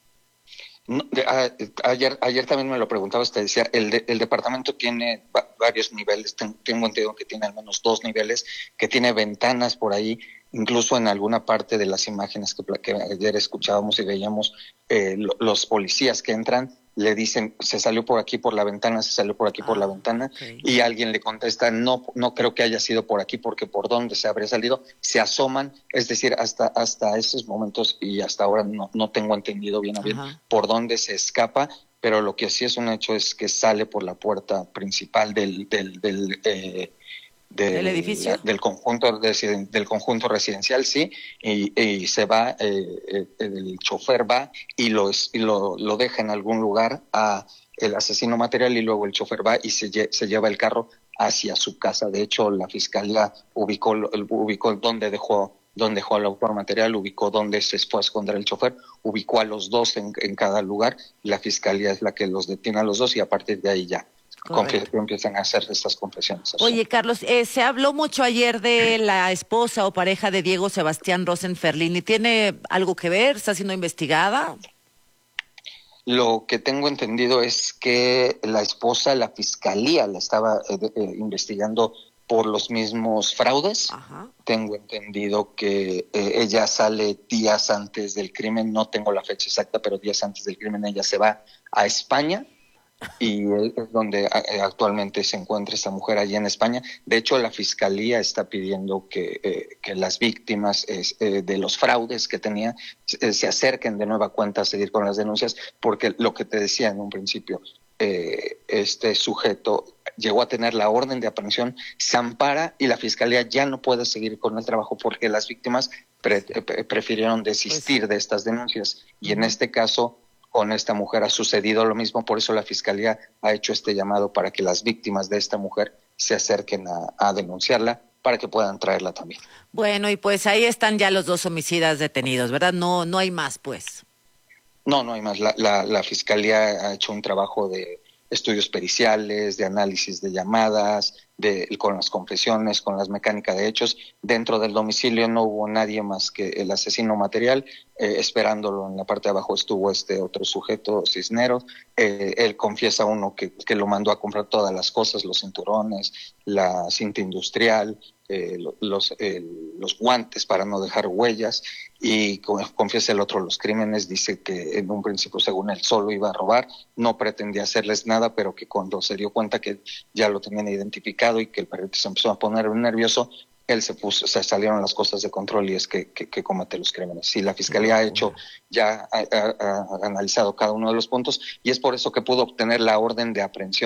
No, de, a, ayer ayer también me lo preguntaba, te decía, el, de, el departamento tiene va, varios niveles, ten, tengo entendido que tiene al menos dos niveles, que tiene ventanas por ahí, incluso en alguna parte de las imágenes que, que ayer escuchábamos y veíamos, eh, lo, los policías que entran, le dicen, se salió por aquí por la ventana, se salió por aquí ah, por la ventana, okay. Y alguien le contesta, no no creo que haya sido por aquí, porque por dónde se habría salido, se asoman, es decir, hasta hasta esos momentos y hasta ahora no no tengo entendido bien a bien Ajá. por dónde se escapa, pero lo que sí es un hecho es que sale por la puerta principal del del del eh, Del, ¿El edificio? Del conjunto, del conjunto residencial, sí, y, y se va, eh, el chofer va y, lo, y lo, lo deja en algún lugar a el asesino material, y luego el chofer va y se, se lleva el carro hacia su casa. De hecho, la fiscalía ubicó, ubicó dónde dejó, dónde dejó el autor material, ubicó dónde se fue a esconder el chofer, ubicó a los dos en, en cada lugar, y la fiscalía es la que los detiene a los dos, y a partir de ahí ya Confe- empiezan a hacer estas confesiones. Oye, Carlos, eh, se habló mucho ayer de la esposa o pareja de Diego Sebastián Rosenferlini. ¿Tiene algo que ver? ¿Está siendo investigada? Lo que tengo entendido es que la esposa, la fiscalía, la estaba eh, eh, investigando por los mismos fraudes. Ajá. Tengo entendido que eh, ella sale días antes del crimen, no tengo la fecha exacta, pero días antes del crimen ella se va a España, y es donde actualmente se encuentra esta mujer allí en España. De hecho, la fiscalía está pidiendo que, eh, que las víctimas eh, de los fraudes que tenía eh, se acerquen de nueva cuenta a seguir con las denuncias, porque lo que te decía en un principio, eh, este sujeto llegó a tener la orden de aprehensión, se ampara y la fiscalía ya no puede seguir con el trabajo porque las víctimas pre- prefirieron desistir pues, de estas denuncias. Y en este caso, con esta mujer ha sucedido lo mismo, por eso la Fiscalía ha hecho este llamado para que las víctimas de esta mujer se acerquen a, a denunciarla para que puedan traerla también. Bueno, y pues ahí están ya los dos homicidas detenidos, ¿verdad? No no hay más, pues. No, no hay más. La, la, la Fiscalía ha hecho un trabajo de estudios periciales, de análisis de llamadas, de, con las confesiones, con las mecánicas de hechos. Dentro del domicilio no hubo nadie más que el asesino material. Eh, esperándolo en la parte de abajo estuvo este otro sujeto, Cisneros. Eh, él confiesa uno que, que lo mandó a comprar todas las cosas, los cinturones, la cinta industrial, eh, los, eh, los guantes para no dejar huellas, y confiesa el otro los crímenes. Dice que en un principio, según él, solo iba a robar, no pretendía hacerles nada, pero que cuando se dio cuenta que ya lo tenían identificado y que el perrito se empezó a poner nervioso, él se puso, se salieron las cosas de control y es que, que, que comete los crímenes. Sí, la Fiscalía ha hecho, ya ha, ha, ha analizado cada uno de los puntos, y es por eso que pudo obtener la orden de aprehensión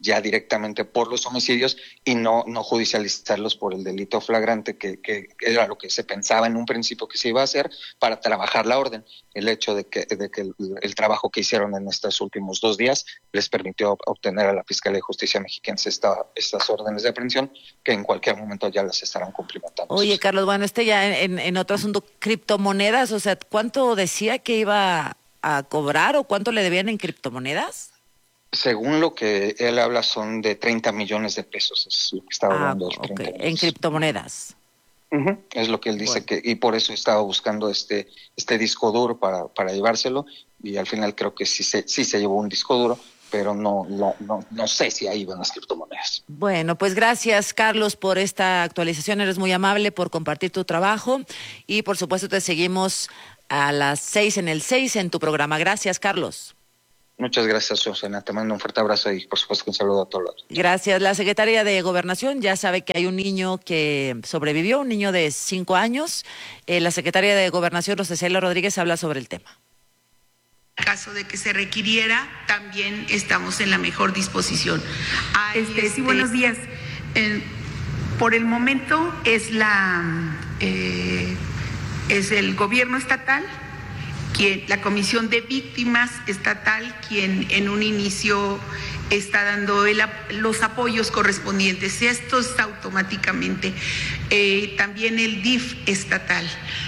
ya directamente por los homicidios y no, no judicializarlos por el delito flagrante, que, que era lo que se pensaba en un principio que se iba a hacer para trabajar la orden. El hecho de que, de que el, el trabajo que hicieron en estos últimos dos días les permitió obtener a la Fiscalía de Justicia Mexiquense esta, estas órdenes de aprehensión, que en cualquier momento ya las estarán cumplimentando. Oye, Carlos, bueno, este ya en, en otro asunto, criptomonedas, o sea, ¿cuánto decía que iba a cobrar o cuánto le debían en criptomonedas? Según lo que él habla, son de treinta millones de pesos, es lo que estaba ah, hablando. Okay. En criptomonedas. Uh-huh. Es lo que él dice, bueno. que y por eso estaba buscando este este disco duro para, para llevárselo, y al final creo que sí se, sí se llevó un disco duro, pero no, no, no, no sé si ahí van las criptomonedas. Bueno, pues gracias, Carlos, por esta actualización. Eres muy amable por compartir tu trabajo y, por supuesto, te seguimos a las seis en el seis en tu programa. Gracias, Carlos. Muchas gracias, Susana. Te mando un fuerte abrazo y, por supuesto, un saludo a todos. Gracias. La secretaria de Gobernación ya sabe que hay un niño que sobrevivió, un niño de cinco años. Eh, la secretaria de Gobernación, Rosa Isela Rodríguez, habla sobre el tema. En caso de que se requiriera, también estamos en la mejor disposición. Hay este, este... Sí, buenos días. Eh, por el momento es la eh, es el gobierno estatal, quien, la Comisión de Víctimas Estatal, quien en un inicio está dando el, los apoyos correspondientes. Esto es automáticamente. Eh, también el D I F estatal,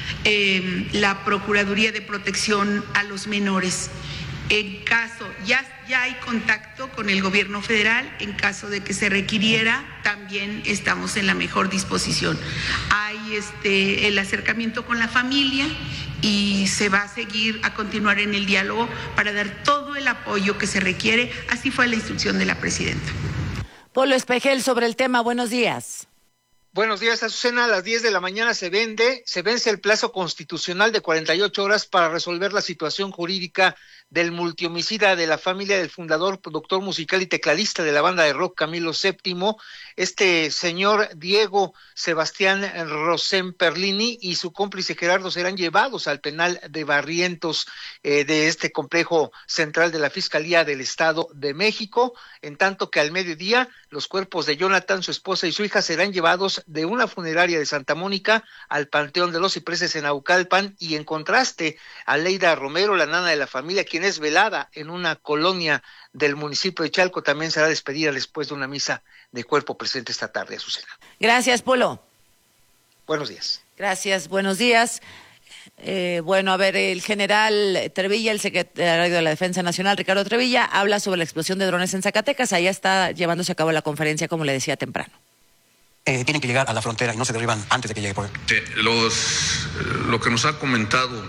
eh, la Procuraduría de Protección a los Menores. En caso, ya, ya hay contacto con el gobierno federal, en caso de que se requiriera, también estamos en la mejor disposición. Hay este, el acercamiento con la familia y se va a seguir a continuar en el diálogo para dar todo el apoyo que se requiere. Así fue la instrucción de la presidenta. Polo Espejel, sobre el tema, buenos días. Buenos días, Azucena. A las diez de la mañana se vende, se vence el plazo constitucional de cuarenta y ocho horas para resolver la situación jurídica del multihomicida de la familia del fundador, productor musical y tecladista de la banda de rock Camilo séptimo, este señor Diego Sebastián Rosén Perlini y su cómplice Gerardo serán llevados al penal de Barrientos eh, de este complejo central de la Fiscalía del Estado de México, en tanto que al mediodía los cuerpos de Jonathan, su esposa y su hija serán llevados de una funeraria de Santa Mónica al Panteón de los Cipreses en Naucalpan, y en contraste, Aleida Romero, la nana de la familia, quien es velada en una colonia del municipio de Chalco, también será despedida después de una misa de cuerpo presente esta tarde, Azucena. Gracias, Polo. Buenos días. Gracias, buenos días. Eh, bueno, a ver, el general Trevilla, el secretario de la Defensa Nacional, Ricardo Trevilla, habla sobre la explosión de drones en Zacatecas. Allá está llevándose a cabo la conferencia, como le decía temprano. Eh, tienen que llegar a la frontera y no se derriban antes de que llegue por él. Sí, los, lo que nos ha comentado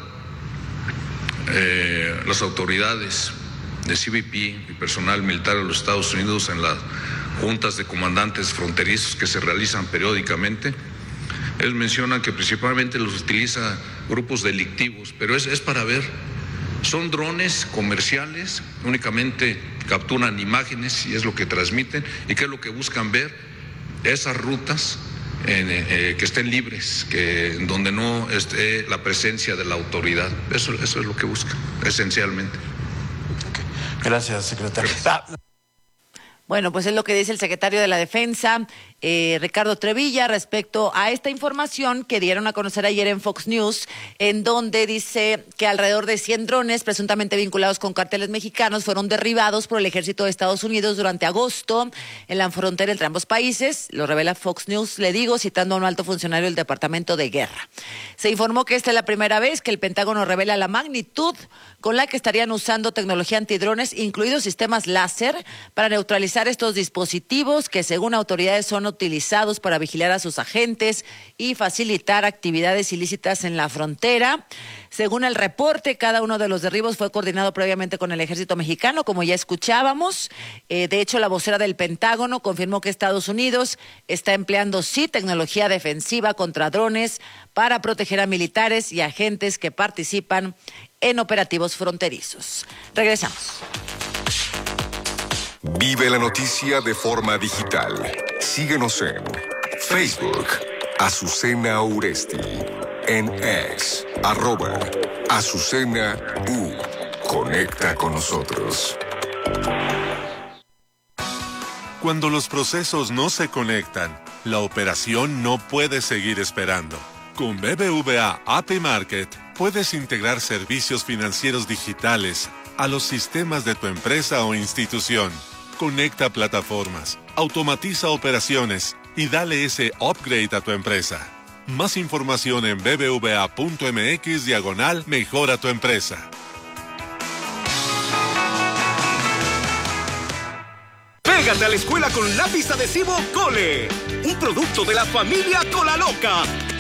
eh, las autoridades de C B P y personal militar de los Estados Unidos en las juntas de comandantes fronterizos que se realizan periódicamente, ellos mencionan que principalmente los utiliza grupos delictivos, pero es, es para ver, son drones comerciales, únicamente capturan imágenes y es lo que transmiten, y qué es lo que buscan ver, esas rutas en, eh, que estén libres, que donde no esté la presencia de la autoridad. Eso, eso es lo que buscan, esencialmente. Okay. Gracias, secretario. Bueno, pues es lo que dice el secretario de la Defensa, eh, Ricardo Trevilla, respecto a esta información que dieron a conocer ayer en Fox News, en donde dice que alrededor de cien drones presuntamente vinculados con cárteles mexicanos fueron derribados por el ejército de Estados Unidos durante agosto en la frontera entre ambos países. Lo revela Fox News, le digo, citando a un alto funcionario del Departamento de Guerra. Se informó que esta es la primera vez que el Pentágono revela la magnitud con la que estarían usando tecnología antidrones, incluidos sistemas láser, para neutralizar estos dispositivos que, según autoridades, son utilizados para vigilar a sus agentes y facilitar actividades ilícitas en la frontera. Según el reporte, cada uno de los derribos fue coordinado previamente con el ejército mexicano, como ya escuchábamos. Eh, de hecho, la vocera del Pentágono confirmó que Estados Unidos está empleando, sí, tecnología defensiva contra drones para proteger a militares y agentes que participan en operativos fronterizos. Regresamos. Vive la noticia de forma digital. Síguenos en Facebook, Azucena Uresti, en X, arroba Azucena U. Conecta con nosotros. Cuando los procesos no se conectan, la operación no puede seguir esperando. Con B B V A A P I Market puedes integrar servicios financieros digitales a los sistemas de tu empresa o institución. Conecta plataformas, automatiza operaciones y dale ese upgrade a tu empresa. Más información en bbva.mx diagonal mejora tu empresa. Pégate a la escuela con lápiz adhesivo Cole, un producto de la familia Cola Loca.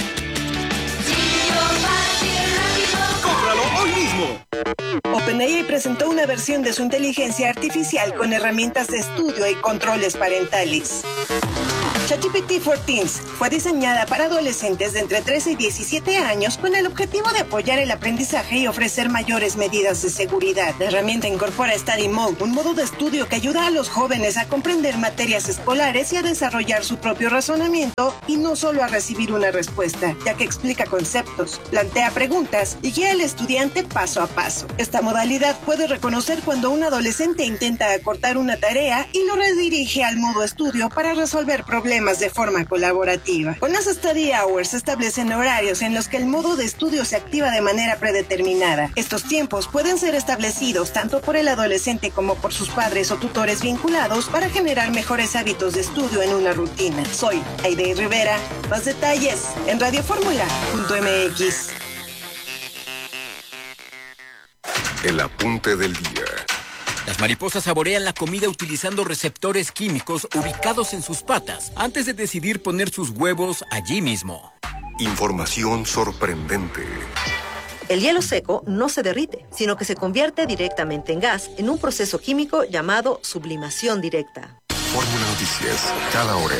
¡Cómpralo hoy mismo! OpenAI presentó una versión de su inteligencia artificial con herramientas de estudio y controles parentales. ChatGPT for Teens fue diseñada para adolescentes de entre trece y diecisiete años con el objetivo de apoyar el aprendizaje y ofrecer mayores medidas de seguridad. La herramienta incorpora Study Mode, un modo de estudio que ayuda a los jóvenes a comprender materias escolares y a desarrollar su propio razonamiento y no solo a recibir una respuesta, ya que explica conceptos, plantea preguntas y guía al estudiante paso a paso. Esta modalidad puede reconocer cuando un adolescente intenta acortar una tarea y lo redirige al modo estudio para resolver problemas de forma colaborativa. Con las Study Hours se establecen horarios en los que el modo de estudio se activa de manera predeterminada. Estos tiempos pueden ser establecidos tanto por el adolescente como por sus padres o tutores vinculados para generar mejores hábitos de estudio en una rutina. Soy Aide Rivera. Más detalles en radioformula punto m x. El apunte del día. Las mariposas saborean la comida utilizando receptores químicos ubicados en sus patas antes de decidir poner sus huevos allí mismo. Información sorprendente. El hielo seco no se derrite, sino que se convierte directamente en gas en un proceso químico llamado sublimación directa. Fórmula Noticias, cada hora.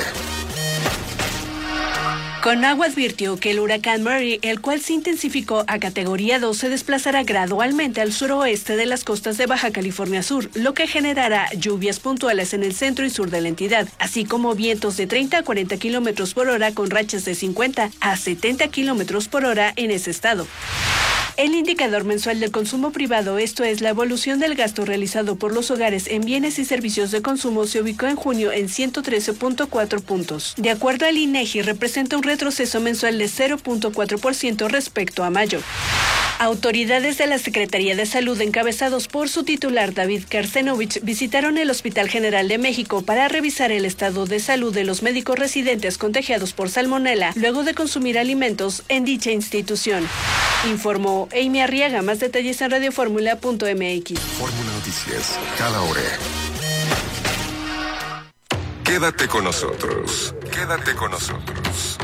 Conagua advirtió que el huracán Mary, el cual se intensificó a categoría dos, se desplazará gradualmente al suroeste de las costas de Baja California Sur, lo que generará lluvias puntuales en el centro y sur de la entidad, así como vientos de treinta a cuarenta kilómetros por hora con rachas de cincuenta a setenta kilómetros por hora en ese estado. El indicador mensual del consumo privado, esto es, la evolución del gasto realizado por los hogares en bienes y servicios de consumo, se ubicó en junio en ciento trece punto cuatro puntos. De acuerdo al INEGI, representa un retroceso mensual de cero punto cuatro por ciento respecto a mayo. Autoridades de la Secretaría de Salud, encabezados por su titular David Karsenovich, visitaron el Hospital General de México para revisar el estado de salud de los médicos residentes contagiados por salmonela luego de consumir alimentos en dicha institución. Informó Amy Arriaga. Más detalles en radioformula punto m x. Fórmula Noticias, cada hora. Quédate con nosotros. Quédate con nosotros.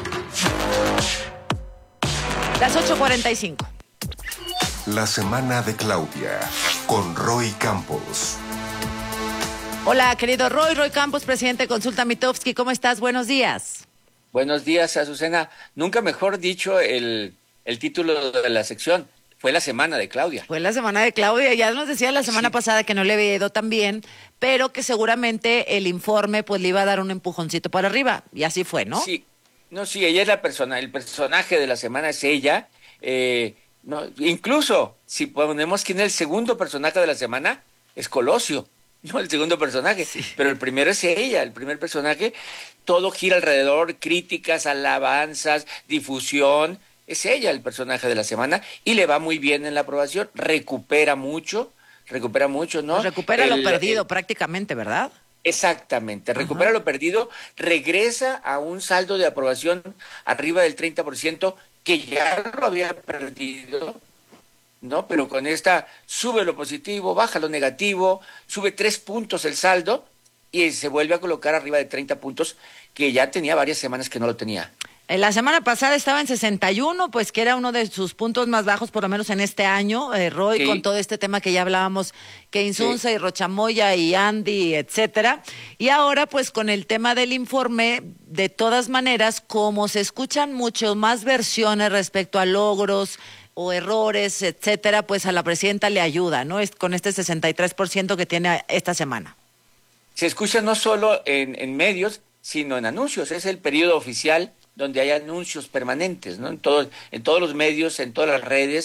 Las ocho cuarenta y cinco. La semana de Claudia, con Roy Campos. Hola, querido Roy, Roy Campos, presidente de Consulta Mitofsky. ¿Cómo estás? Buenos días. Buenos días, Azucena. Nunca mejor dicho el, el título de la sección. Fue la semana de Claudia. Fue la semana de Claudia. Ya nos decía la semana sí. pasada que no le había ido tan bien, pero que seguramente el informe pues le iba a dar un empujoncito para arriba. Y así fue, ¿no? Sí. No, sí, ella es la persona, el personaje de la semana es ella. Eh, no, incluso, si ponemos quién es el segundo personaje de la semana, es Colosio. No, el segundo personaje, sí. Pero el primero es ella, el primer personaje. Todo gira alrededor, críticas, alabanzas, difusión. Es ella el personaje de la semana y le va muy bien en la aprobación. Recupera mucho, recupera mucho, ¿no? Pues recupera el, lo perdido el, prácticamente, ¿verdad? Exactamente, recupera Ajá. lo perdido, regresa a un saldo de aprobación arriba del treinta por ciento que ya lo había perdido, ¿no? Pero con esta sube lo positivo, baja lo negativo, sube tres puntos el saldo y se vuelve a colocar arriba de treinta puntos que ya tenía varias semanas que no lo tenía. La semana pasada estaba en sesenta y uno, pues que era uno de sus puntos más bajos, por lo menos en este año, eh, Roy, sí. con todo este tema que ya hablábamos, que Insunza sí. y Rochamoya y Andy, etcétera. Y ahora, pues con el tema del informe, de todas maneras, como se escuchan mucho más versiones respecto a logros o errores, etcétera, pues a la presidenta le ayuda, ¿no? Es con este sesenta y tres por ciento que tiene esta semana. Se escucha no solo en, en medios, sino en anuncios. Es el periodo oficial donde hay anuncios permanentes, ¿no? En todos, en todos los medios, en todas las redes,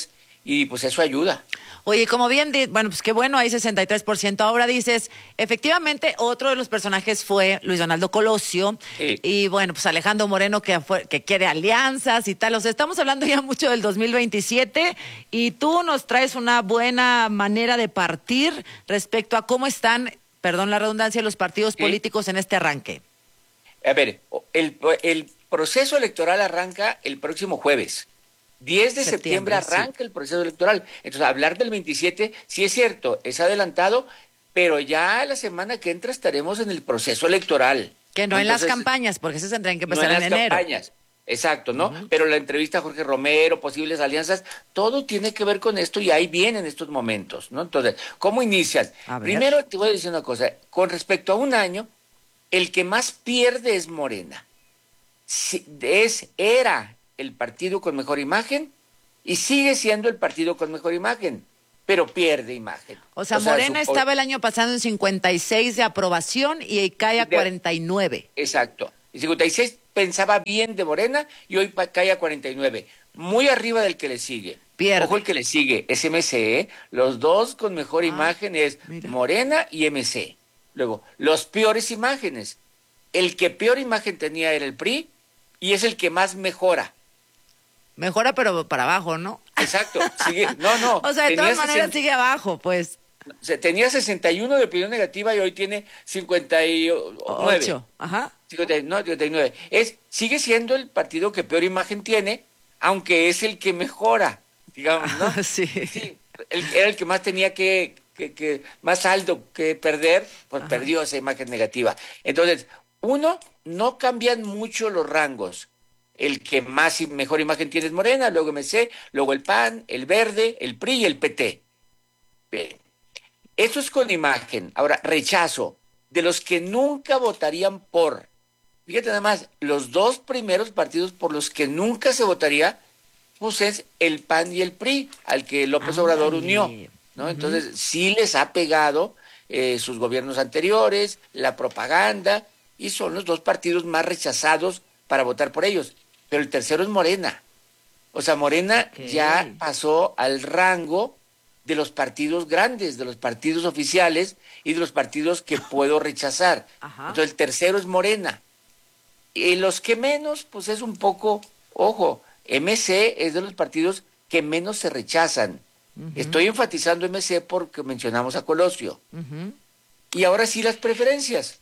y pues eso ayuda. Oye, como bien, di- bueno, pues qué bueno, hay sesenta y tres por ciento. Ahora dices, efectivamente, otro de los personajes fue Luis Donaldo Colosio. Sí. Y bueno, pues Alejandro Moreno que, fue, que quiere alianzas y tal. O sea, estamos hablando ya mucho del dos mil veintisiete y tú nos traes una buena manera de partir respecto a cómo están, perdón la redundancia, los partidos Sí. políticos en este arranque. A ver, el, el proceso electoral arranca el próximo jueves. diez de septiembre, Septiembre, arranca el proceso electoral. Entonces, hablar del veintisiete, sí es cierto, es adelantado, pero ya la semana que entra estaremos en el proceso electoral. Que no en las Entonces, campañas, porque esas tendrían que no empezar en en, las enero. campañas. Exacto, ¿no? Pero la entrevista a Jorge Romero, posibles alianzas, todo tiene que ver con esto y ahí vienen estos momentos, ¿no? Entonces, ¿cómo inician? A ver. Primero te voy a decir una cosa, con respecto a un año, el que más pierde es Morena. Si- es, era el partido con mejor imagen y sigue siendo el partido con mejor imagen, pero pierde imagen. O sea, Morena su- estaba el año pasado en cincuenta y seis de aprobación y cae a De- cuarenta y nueve. Exacto. Y cincuenta y seis pensaba bien de Morena y hoy pa- cae a cuarenta y nueve. Muy arriba del que le sigue. Pierde. Ojo, el que le sigue es M C, ¿eh? Los dos con mejor Ah, imagen es mira. Morena y M C. Luego, los peores imágenes. El que peor imagen tenía era el P R I y es el que más mejora. Mejora, pero para abajo, ¿no? Exacto. Sigue, no, no. O sea, de tenía todas maneras sesenta sigue abajo, pues. se- tenía sesenta y uno de opinión negativa y hoy tiene cincuenta y nueve. Ocho. Ajá. cincuenta, no, cincuenta y nueve. Es, sigue siendo el partido que peor imagen tiene, aunque es el que mejora, digamos, ¿no? Sí. Sí, el- era el que más tenía que, que, que más saldo que perder, pues perdió esa imagen negativa. Entonces, uno, no cambian mucho los rangos. El que más y mejor imagen tiene es Morena, luego M C, luego el P A N, el Verde, el P R I y el P T. Bien. Eso es con imagen. Ahora, rechazo. De los que nunca votarían por. Fíjate nada más, los dos primeros partidos por los que nunca se votaría, pues es el P A N y el P R I, al que López Obrador unió, ¿no? Entonces, sí les ha pegado eh, sus gobiernos anteriores, la propaganda, y son los dos partidos más rechazados para votar por ellos. Pero el tercero es Morena. O sea, Morena Ok. ya pasó al rango de los partidos grandes, de los partidos oficiales y de los partidos que puedo rechazar. Ajá. Entonces, el tercero es Morena. Y los que menos, pues es un poco, ojo, M C es de los partidos que menos se rechazan. Estoy enfatizando M C porque mencionamos a Colosio. Ujú. Y ahora sí las preferencias.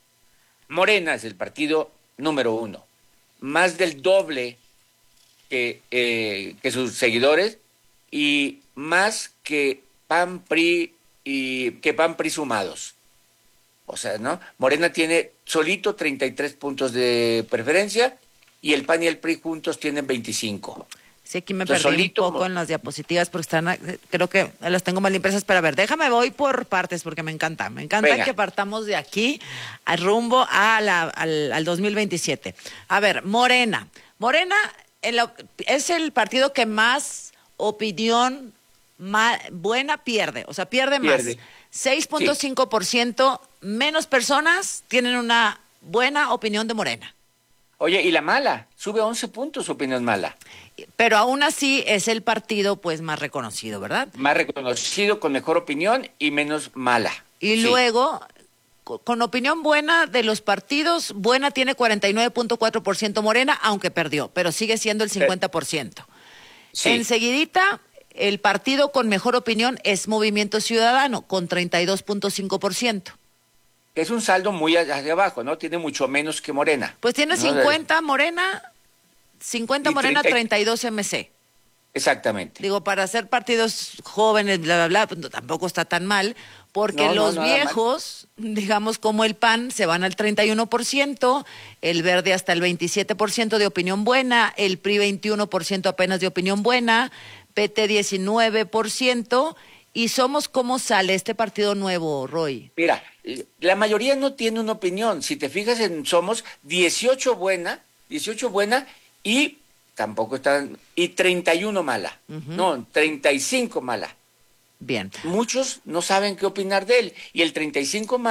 Morena es el partido número uno. Más del doble que, eh, que sus seguidores y más que P A N, P R I y que P A N, P R I sumados. O sea, ¿no? Morena tiene solito treinta y tres puntos de preferencia y el P A N y el P R I juntos tienen veinticinco. Sí, aquí me Entonces, perdí solito, un poco en las diapositivas porque están, eh, creo que las tengo mal impresas, pero a ver, déjame voy por partes porque me encanta. Me encanta Venga. que partamos de aquí al rumbo a la- al, al dos mil veintisiete. A ver, Morena. Morena en la- es el partido que más opinión ma- buena pierde, o sea, pierde, Pierde. más. seis punto cinco por ciento menos personas tienen una buena opinión de Morena. Oye, y la mala, sube once puntos su opinión mala. Pero aún así es el partido pues más reconocido, ¿verdad? Más reconocido, con mejor opinión y menos mala. Y Sí. luego, co- con opinión buena de los partidos, buena tiene cuarenta y nueve punto cuatro por ciento Morena, aunque perdió, pero sigue siendo el cincuenta por ciento. Sí. Enseguidita, el partido con mejor opinión es Movimiento Ciudadano, con treinta y dos punto cinco por ciento. Que es un saldo muy hacia abajo, ¿no? Tiene mucho menos que Morena. Pues tiene ¿no? cincuenta Morena, cincuenta Y Morena, treinta. treinta y dos M C. Exactamente. Digo, para ser partidos jóvenes, bla, bla, bla, pues, no, tampoco está tan mal, porque No, no, los nada mal. viejos, digamos como el P A N, se van al treinta y uno por ciento, el Verde hasta el veintisiete por ciento de opinión buena, el P R I veintiuno por ciento apenas de opinión buena, P T diecinueve por ciento, y Somos ¿cómo sale este partido nuevo, Roy? Mira, eh, la mayoría no tiene una opinión. Si te fijas en Somos, dieciocho buena, dieciocho buena y tampoco están, y treinta y uno mala. Ujú. No, treinta y cinco mala. Bien. Muchos no saben qué opinar de él. Y el treinta y cinco mala,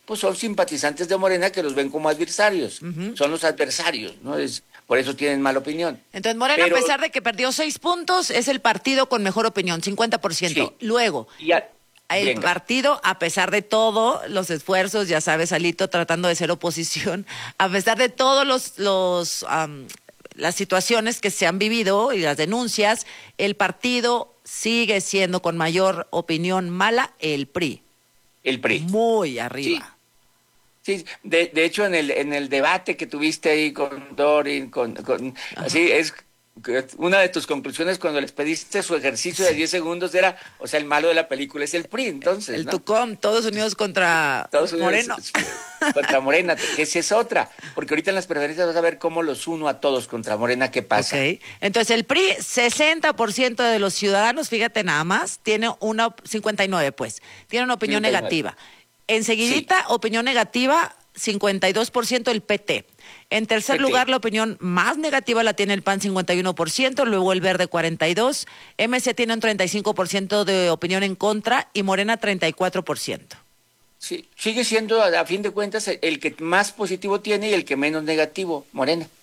pues son simpatizantes de Morena que los ven como adversarios. Uh-huh. Son los adversarios, ¿no? Es, por eso tienen mala opinión. Entonces, Morena, Pero, a pesar de que perdió seis puntos, es el partido con mejor opinión, cincuenta por ciento. Sí. Luego, ya, el venga. partido, a pesar de todo, los esfuerzos, ya sabes, Alito, tratando de ser oposición, a pesar de todos los... los um, las situaciones que se han vivido y las denuncias, el partido sigue siendo con mayor opinión mala el P R I. El P R I. Muy arriba. Sí, sí. De, de hecho en el en el debate que tuviste ahí con Dorin, con, con así es una de tus conclusiones cuando les pediste su ejercicio de diez segundos era, o sea, el malo de la película es el P R I, entonces, el ¿no? Tucom, todos unidos contra todos unidos Moreno. Contra Morena, que esa es otra, porque ahorita en las preferencias vas a ver cómo los uno a todos contra Morena, ¿qué pasa? Okay. Entonces el P R I, sesenta por ciento de los ciudadanos, fíjate nada más, tiene una, cincuenta y nueve pues, tiene una opinión cincuenta y nueve. Negativa. Enseguidita, sí. Opinión negativa, cincuenta y dos por ciento el P T. En tercer P T. Lugar, la opinión más negativa la tiene el P A N, cincuenta y uno por ciento, luego el Verde, cuarenta y dos por ciento, M C tiene un treinta y cinco por ciento de opinión en contra y Morena, treinta y cuatro por ciento. Sí, sigue siendo, a fin de cuentas, el que más positivo tiene y el que menos negativo, Morena.